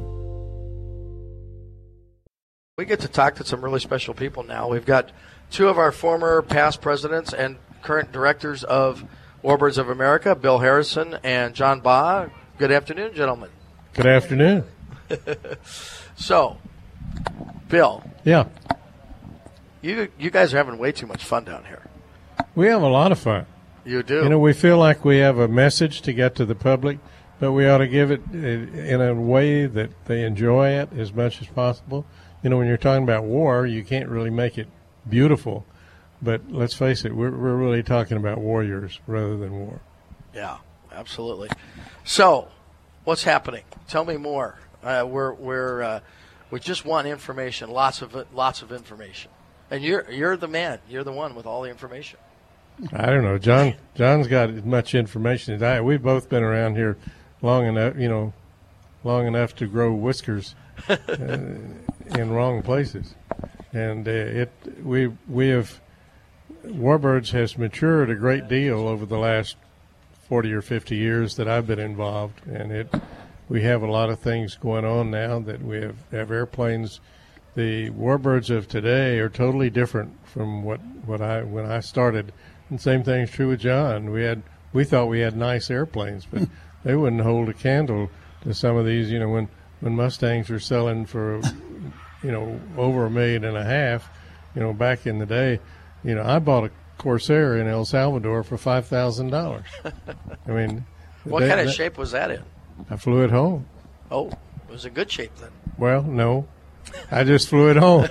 S13: We get to talk to some really special people now. We've got two of our former past presidents and current directors of Warbirds of America, Bill Harrison and John Baugh. Good afternoon, gentlemen.
S14: Good afternoon.
S13: So, Bill.
S14: Yeah.
S13: You you guys are having way too much fun down here.
S14: We have a lot of fun.
S13: You do.
S14: You know, we feel like we have a message to get to the public, but we ought to give it in a way that they enjoy it as much as possible. You know, when you're talking about war, you can't really make it beautiful. But let's face it, we're, we're really talking about warriors rather than war.
S13: Yeah, absolutely. So, what's happening? Tell me more. Uh, we're we're uh, we just want information, lots of it, lots of information, and you're you're the man. You're the one with all the information.
S14: I don't know. John John's got as much information as I. We've both been around here long enough, you know, long enough to grow whiskers uh, in wrong places, and uh, it we we have Warbirds has matured a great deal over the last forty or fifty years that I've been involved, and it we have a lot of things going on now that we have, have airplanes. The Warbirds of today are totally different from what, what I when I started. And same thing's true with John. We had we thought we had nice airplanes, but they wouldn't hold a candle to some of these. You know, when, when Mustangs were selling for, you know, over a million and a half, you know, back in the day, you know, I bought a Corsair in El Salvador for five thousand dollars. I mean,
S13: what
S14: that,
S13: kind of
S14: that,
S13: shape was that in?
S14: I flew it home.
S13: Oh, it was in good shape then.
S14: Well, no. I just flew it home.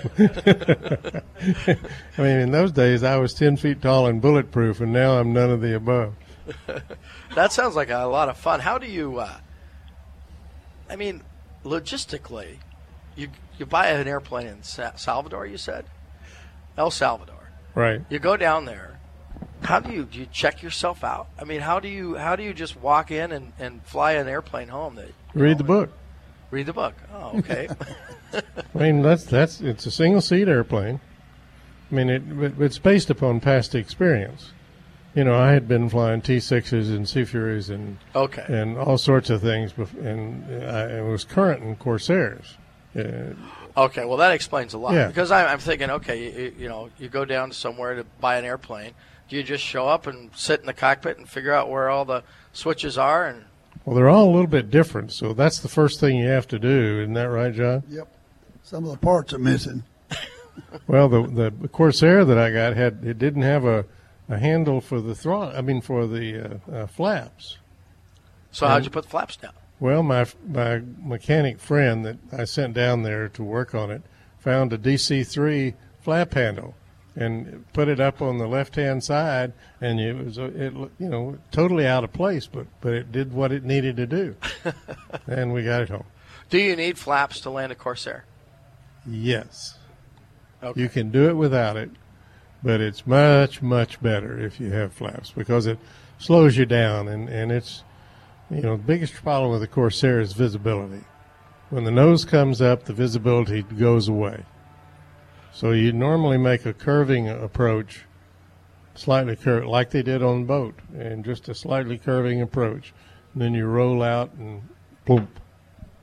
S14: I mean, in those days, I was ten feet tall and bulletproof, and now I'm none of the above.
S13: That sounds like a lot of fun. How do you, uh, I mean, logistically, you you buy an airplane in Sa- Salvador, you said? El Salvador.
S14: Right.
S13: You go down there. How do you do you check yourself out? I mean, how do you how do you just walk in and, and fly an airplane home? That
S14: Read
S13: know,
S14: the book.
S13: Read the book. Oh, okay.
S14: I mean, that's that's it's a single seat airplane. I mean, it it's based upon past experience. You know, I had been flying T sixes and Sea Furies and
S13: okay.
S14: and all sorts of things, and I was current in Corsairs. Uh,
S13: okay, well that explains a lot.
S14: Yeah.
S13: Because I'm, I'm thinking, okay, you, you know, you go down somewhere to buy an airplane. Do you just show up and sit in the cockpit and figure out where all the switches are? And
S14: well, they're all a little bit different, so that's the first thing you have to do. Isn't that right, John?
S15: Yep. Some of the parts are missing.
S14: Well, the the Corsair that I got had it didn't have a, a handle for the throttle. I mean, for the uh, uh, flaps.
S13: So and, how'd you put the flaps down?
S14: Well, my my mechanic friend that I sent down there to work on it found a D C three flap handle and put it up on the left-hand side, and it was it you know totally out of place, but but it did what it needed to do, and we got it home.
S13: Do you need flaps to land a Corsair?
S14: Yes.
S13: Okay.
S14: You can do it without it, but it's much, much better if you have flaps because it slows you down, and, and it's, you know, the biggest problem with the Corsair is visibility. When the nose comes up, the visibility goes away. So you normally make a curving approach, slightly curved, like they did on the boat, and just a slightly curving approach. And then you roll out and boom.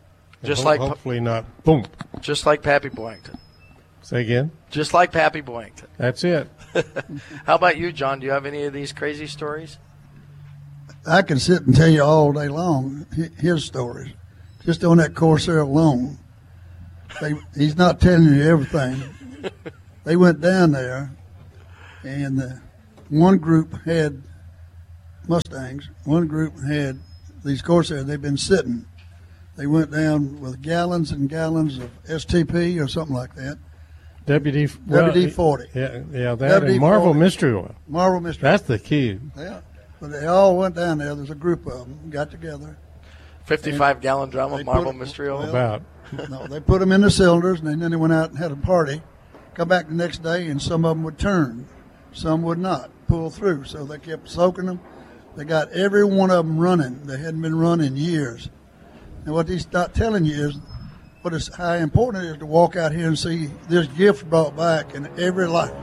S13: Just
S14: Ho-
S13: like
S14: hopefully not. Boom.
S13: Just like Pappy Boyington.
S14: Say again.
S13: Just like Pappy Boyington.
S14: That's it.
S13: How about you, John? Do you have any of these crazy stories?
S15: I can sit and tell you all day long hi- his stories, just on that Corsair alone. They, he's not telling you everything. They went down there, and uh, one group had Mustangs. One group had these Corsairs. They've been sitting. They went down with gallons and gallons of S T P or something like that.
S14: W D
S15: W D forty.
S14: Yeah, yeah, that
S15: W D forty.
S14: and Marvel Mystery Oil.
S15: Marvel Mystery.
S14: That's the key.
S15: Yeah, but they all went down there. There's a group of them got together.
S13: fifty-five gallon drum of
S15: They
S13: Marvel
S15: put-
S13: Mystery Oil?
S15: well,
S14: About.
S15: No, they put them in the cylinders, and then they went out and had a party. Come back the next day, and some of them would turn, some would not pull through. So they kept soaking them. They got every one of them running. They hadn't been running in years. And what he's not telling you is what is how important it is to walk out here and see this gift brought back in every life.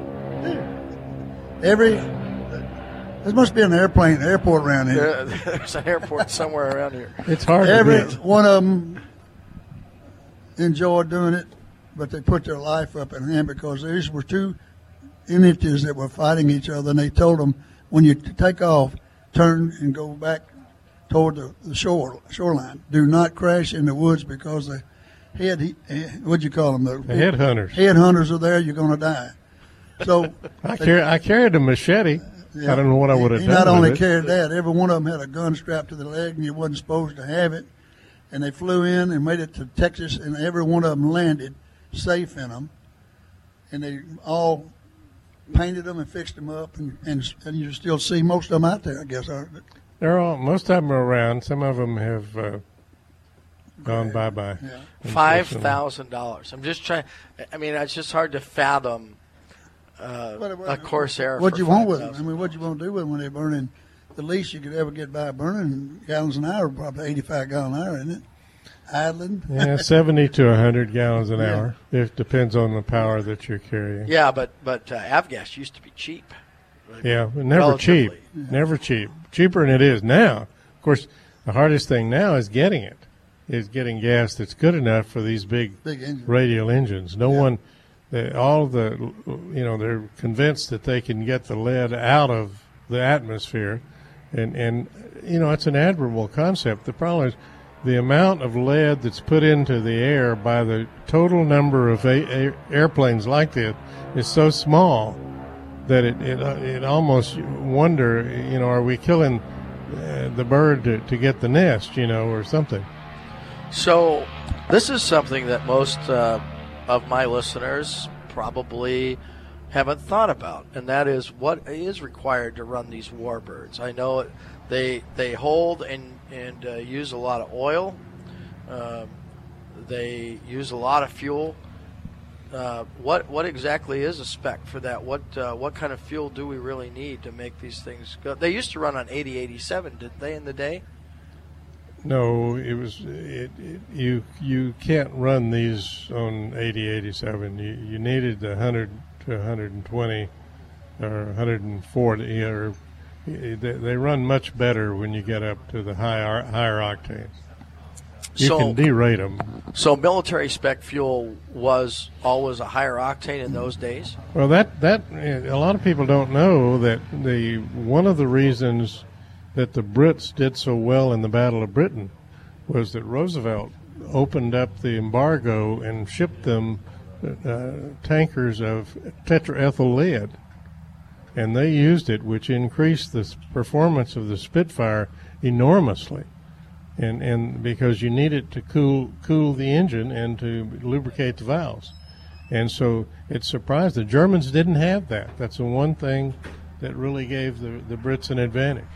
S15: Every there must be an airplane airport around here.
S13: There, there's an airport somewhere around here.
S14: It's hard
S15: Every
S14: to reach.
S15: one of them enjoyed doing it, but they put their life up in hand because these were two entities that were fighting each other, and they told them, when you take off, turn and go back toward the, the shore shoreline. Do not crash in the woods because the head, what'd you call them? The,
S14: The headhunters.
S15: Headhunters are there, you're going to die. So
S14: I, carry, I carried a machete.
S15: yeah,
S14: I don't know what I would have
S15: he
S14: done.
S15: not only
S14: with it.
S15: carried that, every one of them had a gun strapped to the leg, and you wasn't supposed to have it. And they flew in and made it to Texas, and every one of them landed safe in them. And they all painted them and fixed them up, and, and, and you still see most of them out there, I guess. Aren't they?
S14: They're all, most of them are around. Some of them have uh, gone bye bye.
S13: Five thousand dollars. I'm just trying. I mean, it's just hard to fathom uh,
S15: What- what-
S13: a Corsair.
S15: What
S13: for
S15: you want with them?
S13: five thousand.
S15: I mean, what you want to do with them when they're burning? The least you could ever get by burning gallons an hour, probably eighty-five gallon an hour, isn't it? Idling.
S14: Yeah, seventy to a hundred gallons an
S15: Yeah.
S14: hour. It depends on the power that you're carrying.
S13: Yeah, but but uh, avgas used to be cheap.
S14: Yeah, but never cheap.
S13: Relatively.
S14: Never cheap. Cheaper than it is now. Of course, the hardest thing now is getting it. Is getting gas that's good enough for these big,
S15: Big engines.
S14: radial engines. No one, they, all the, you know, they're convinced that they can get the lead out of the atmosphere, and and you know it's an admirable concept. The problem is the amount of lead that's put into the air by the total number of a, a, airplanes like this is so small that it it, uh, it almost wonder, you know, are we killing uh, the bird to, to get the nest, you know, or something?
S13: So, this is something that most uh, of my listeners probably haven't thought about, and that is what is required to run these warbirds. I know it, they they hold and and uh, use a lot of oil. Um, they use a lot of fuel. Uh, what what exactly is a spec for that? What uh, what kind of fuel do we really need to make these things go? They used to run on eighty eighty-seven, did they, in the day?
S14: No, it was it, it, you you can't run these on eighty eighty-seven. You you needed one hundred to one hundred twenty or one hundred forty, or they, they run much better when you get up to the higher higher octanes. You
S13: So-
S14: can derate them.
S13: So military spec fuel was always a higher octane in those days?
S14: Well, that that a lot of people don't know that the one of the reasons that the Brits did so well in the Battle of Britain was that Roosevelt opened up the embargo and shipped them uh, tankers of tetraethyl lead, and they used it, which increased the s- performance of the Spitfire enormously. And and because you need it to cool cool the engine and to lubricate the valves, and so it surprised the Germans didn't have that. That's the one thing that really gave the the Brits an advantage.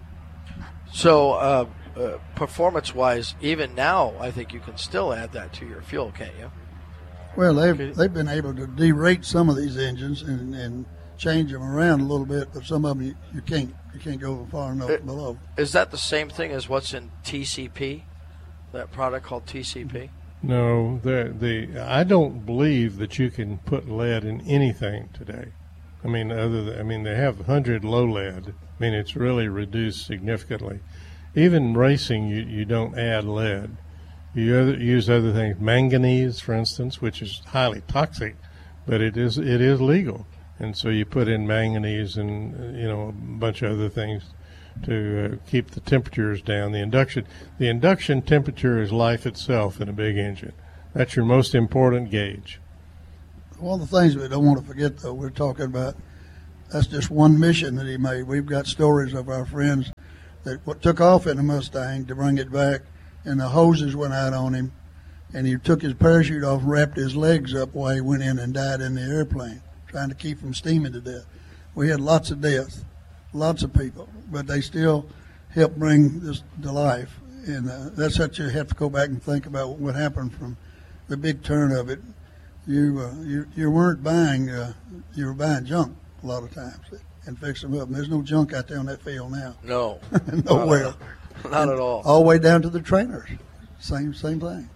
S13: So, uh, uh, performance-wise, even now, I think you can still add that to your fuel, can't you?
S15: Well, they've they've been able to derate some of these engines and, and change them around a little bit, but some of them you, you can't you can't go far enough
S13: Uh,
S15: below.
S13: Is that the same thing as what's in T C P? That product called T C P?
S14: No, the the I don't believe that you can put lead in anything today. I mean, other than, I mean, they have one hundred low lead. I mean, it's really reduced significantly. Even racing, you, you don't add lead. You other, use other things, manganese, for instance, which is highly toxic, but it is it is legal. And so you put in manganese and you know a bunch of other things to uh, keep the temperatures down. The induction the induction temperature is life itself in a big engine. That's your most important gauge.
S15: One of the things we don't want to forget, though, we're talking about, that's just one mission that he made. We've got stories of our friends that took off in a Mustang to bring it back, and the hoses went out on him, and he took his parachute off, wrapped his legs up while he went in and died in the airplane, trying to keep from steaming to death. We had lots of deaths, lots of people, but they still helped bring this to life. And uh, that's what you have to go back and think about what happened from the big turn of it. You uh, you you weren't buying uh, you were buying junk a lot of times and fixing them up. And there's no junk out there on that field now.
S13: No,
S15: nowhere,
S13: not, not at all.
S15: All the way down to the trainers, same same thing.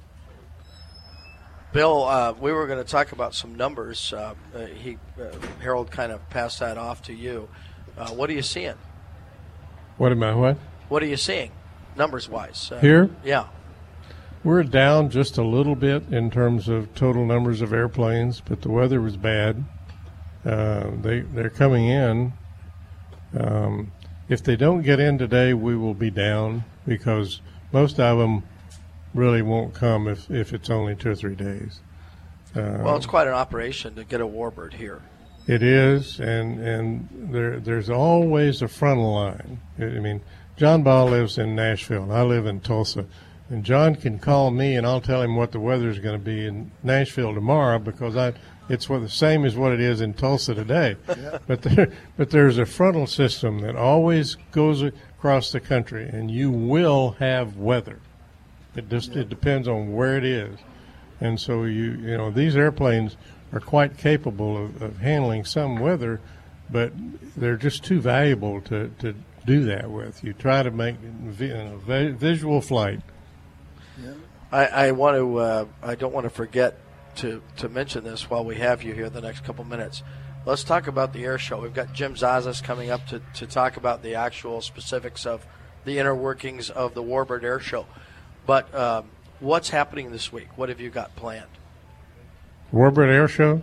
S13: Bill, uh, we were going to talk about some numbers. Uh, uh, he uh, Harold kind of passed that off to you. Uh, what are you seeing?
S14: What am I what?
S13: What are you seeing, numbers wise? Uh,
S14: Here?
S13: Yeah.
S14: We're down just a little bit in terms of total numbers of airplanes, but the weather was bad. Uh, they, they're coming in. Um, if they don't get in today, we will be down because most of them really won't come if, if it's only two or three days. Uh,
S13: well, it's quite an operation to get a warbird here.
S14: It is, and, and there there's always a frontal line. I mean, John Ball lives in Nashville, and I live in Tulsa. And John can call me, and I'll tell him what the weather is going to be in Nashville tomorrow because I it's what the same as what it is in Tulsa today. Yeah. But there, but there's a frontal system that always goes across the country, and you will have weather. It just yeah. it depends on where it is, and so you you know these airplanes are quite capable of, of handling some weather, but they're just too valuable to, to do that with. You try to make you know, visual flight.
S13: Yeah. I, I want to. Uh, I don't want to forget to, to mention this while we have you here the next couple minutes. Let's talk about the air show. We've got Jim Zazas coming up to, to talk about the actual specifics of the inner workings of the Warbird Air Show. But um, what's happening this week? What have you got planned?
S14: Warbird Air Show.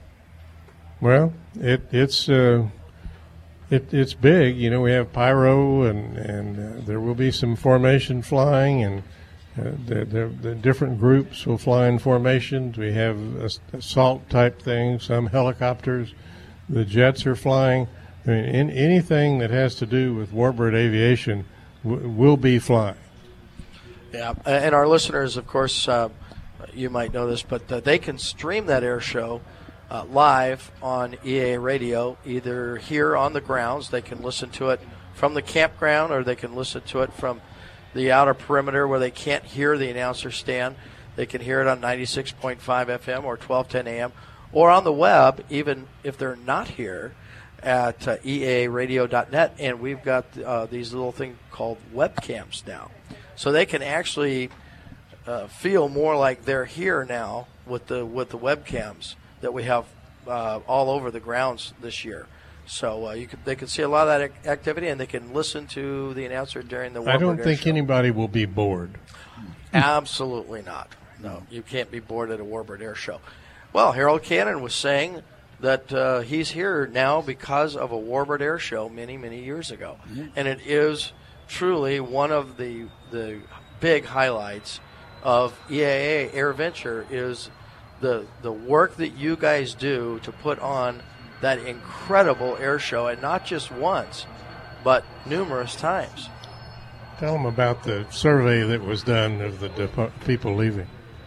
S14: Well, it it's uh, it it's big. You know, we have pyro and and uh, there will be some formation flying and. Uh, the, the, the different groups will fly in formations. We have assault type things, some helicopters. The jets are flying. I mean, in, anything that has to do with warbird aviation w- will be flying.
S13: Yeah, and our listeners, of course, uh, you might know this, but uh, they can stream that air show uh, live on E A A Radio, either here on the grounds. They can listen to it from the campground, or they can listen to it from the outer perimeter where they can't hear the announcer stand. They can hear it on ninety-six point five F M or twelve ten A M, or on the web, even if they're not here, at uh, E A A radio dot net. And we've got uh, these little things called webcams now. So they can actually uh, feel more like they're here now with the with the webcams that we have uh, all over the grounds this year. So uh, you could, they can see a lot of that ac- activity, and they can listen to the announcer during the Warbird
S14: I don't
S13: Air
S14: think
S13: Show.
S14: anybody will be bored.
S13: Absolutely not. No, you can't be bored at a Warbird Air Show. Well, Harold Cannon was saying that uh, he's here now because of a Warbird Air Show many, many years ago. Mm-hmm. And it is truly one of the the big highlights of E A A AirVenture is the the work that you guys do to put on that incredible air show, and not just once, but numerous times.
S14: Tell them about the survey that was done of the depo- people leaving.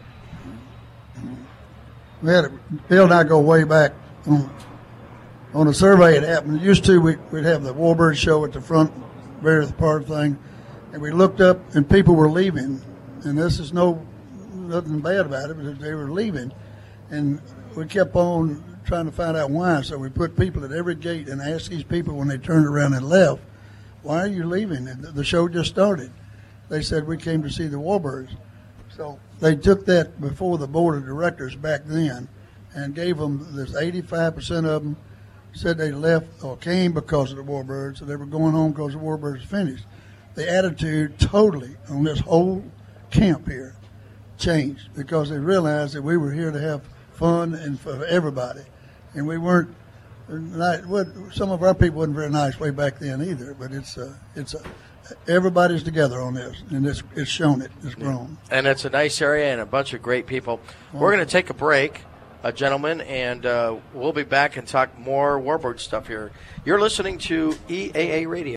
S15: We had a, Bill and I go way back on, on a survey. It happened. Used to, we, we'd have the Warbird show at the front, various part thing, and we looked up and people were leaving. And this is no nothing bad about it, but they were leaving, and we kept on trying to find out why. So we put people at every gate and asked these people when they turned around and left, "Why are you leaving?" And the show just started. They said, "We came to see the Warbirds." So they took that before the board of directors back then and gave them this eighty-five percent of them said they left or came because of the Warbirds, so they were going home because the Warbirds finished. The attitude totally on this whole camp here changed because they realized that we were here to have fun and for everybody, and we weren't. Not, what, some of our people weren't very nice way back then either, but it's uh, it's uh, everybody's together on this, and it's it's shown it, it's grown.
S13: And it's a nice area and a bunch of great people. We're going to take a break, uh, gentlemen, and uh, we'll be back and talk more Warbird stuff here. You're listening to E A A Radio.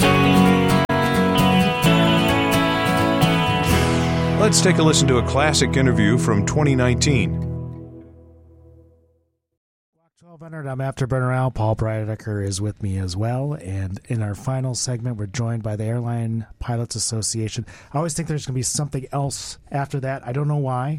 S6: Let's take a listen to a classic interview from twenty nineteen.
S2: twelve hundred, I'm Afterburner Al. Paul Breidecker is with me as well. And in our final segment, we're joined by the Airline Pilots Association. I always think there's going to be something else after that. I don't know why.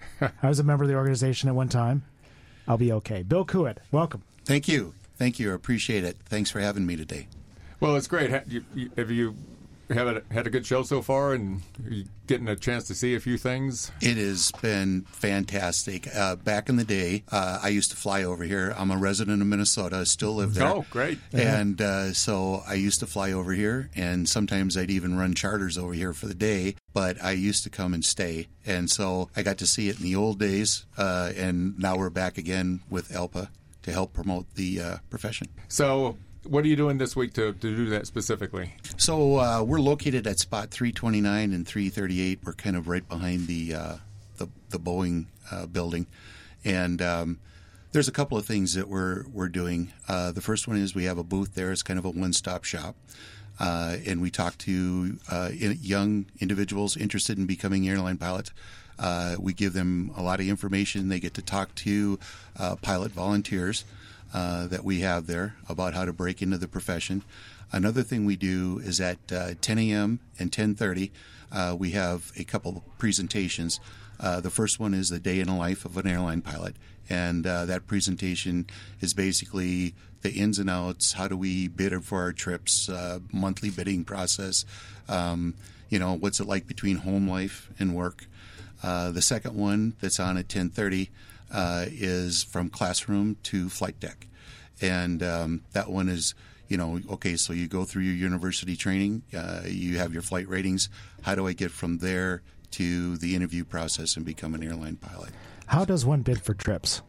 S2: I was a member of the organization at one time. I'll be okay. Bill Kuit, welcome.
S16: Thank you. Thank you. I appreciate it. Thanks for having me today.
S17: Well, it's great. Have you, have you have a, had a good show so far, and are you getting a chance to see a few things?
S16: It has been fantastic. Uh, back in the day, uh, I used to fly over here. I'm a resident of Minnesota. I still live there.
S17: Oh, great.
S16: And uh, so I used to fly over here, and sometimes I'd even run charters over here for the day, but I used to come and stay. And so I got to see it in the old days, uh, and now we're back again with A L P A to help promote the uh, profession.
S17: So what are you doing this week to, to do that specifically?
S16: So uh, we're located at spot three twenty-nine and three thirty-eight. We're kind of right behind the uh, the, the Boeing uh, building, and um, there's a couple of things that we're we're doing. Uh, the first one is we have a booth there. It's kind of a one-stop shop, uh, and we talk to uh, young individuals interested in becoming airline pilots. Uh, we give them a lot of information. They get to talk to uh, pilot volunteers Uh, that we have there about how to break into the profession. Another thing we do is at uh, ten a.m. and ten thirty, uh, we have a couple presentations. Uh, the first one is the day in the life of an airline pilot, and uh, that presentation is basically the ins and outs. How do we bid for our trips? Uh, monthly bidding process. Um, you know, what's it like between home life and work? Uh, the second one that's on at ten thirty uh, is from classroom to flight deck. And um, that one is, you know, okay, so you go through your university training, uh, you have your flight ratings. How do I get from there to the interview process and become an airline pilot?
S2: How does one bid for trips?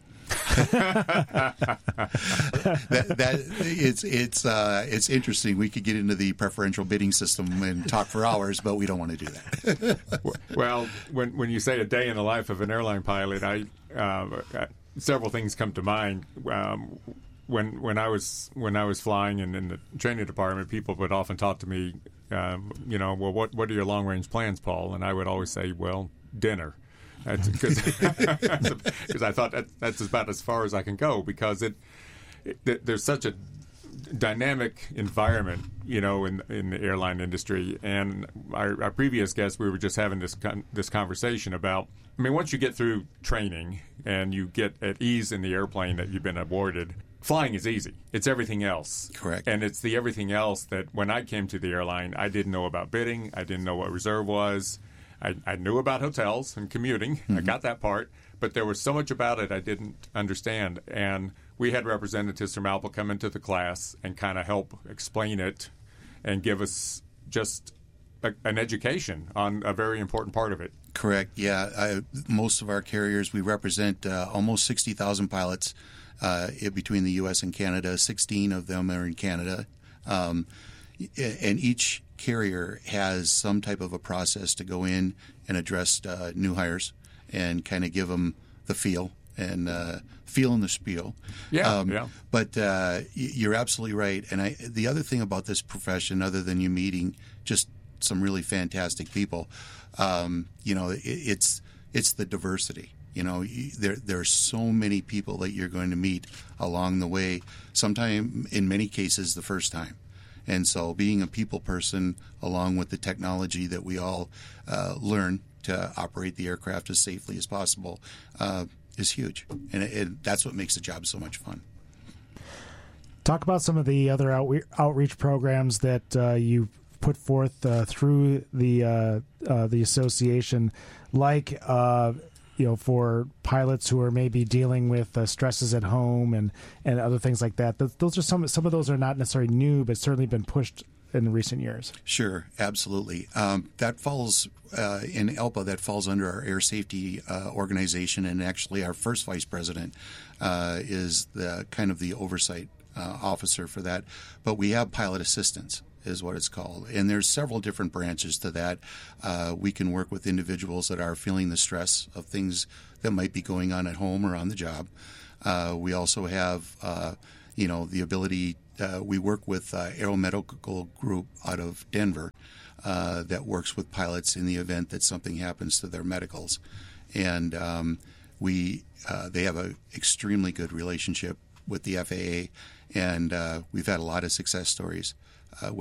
S16: that, that it's it's uh, it's interesting. We could get into the preferential bidding system and talk for hours, but we don't want to do that.
S17: Well, when when you say a day in the life of an airline pilot, I uh, several things come to mind. Um, when when I was when I was flying and in the training department, people would often talk to me, um, you know, well, what what are your long range plans, Paul? And I would always say, well, dinner. Because I thought that, that's about as far as I can go, because it, it there's such a dynamic environment, you know, in in the airline industry. And our, our previous guest, we were just having this con- this conversation about. I mean, once you get through training and you get at ease in the airplane that you've been awarded, flying is easy. It's everything else.
S16: Correct.
S17: And it's the everything else that when I came to the airline, I didn't know about bidding. I didn't know what reserve was. I, I knew about hotels and commuting. Mm-hmm. I got that part. But there was so much about it I didn't understand. And we had representatives from A L P A come into the class and kind of help explain it and give us just a, an education on a very important part of it.
S16: Correct. Yeah. I, most of our carriers, we represent uh, almost sixty thousand pilots uh, between the U S and Canada. sixteen of them are in Canada. Um, and each carrier has some type of a process to go in and address uh, new hires and kind of give them the feel and uh, feel in the spiel.
S17: Yeah,
S16: um,
S17: yeah.
S16: But uh, you're absolutely right. And I, the other thing about this profession, other than you meeting just some really fantastic people, um, you know, it, it's it's the diversity. You know, there there are so many people that you're going to meet along the way. Sometimes, in many cases, the first time. And so being a people person, along with the technology that we all uh, learn to operate the aircraft as safely as possible, uh, is huge. And it, it, that's what makes the job so much fun.
S2: Talk about some of the other outre- outreach programs that uh, you put forth uh, through the uh, uh, the association, like uh, you know, for pilots who are maybe dealing with uh, stresses at home and, and other things like that. Those are some some of those are not necessarily new, but certainly been pushed in recent years?
S16: Sure, absolutely. Um, that falls uh, in E L P A. That falls under our air safety uh, organization, and actually, our first vice president uh, is the kind of the oversight uh, officer for that. But we have pilot assistants, is what it's called, and there's several different branches to that. Uh, we can work with individuals that are feeling the stress of things that might be going on at home or on the job. Uh, we also have, uh, you know, the ability. Uh, we work with uh, Aeromedical Group out of Denver uh, that works with pilots in the event that something happens to their medicals, and um, we uh, they have an extremely good relationship with the F A A, and uh, we've had a lot of success stories uh, with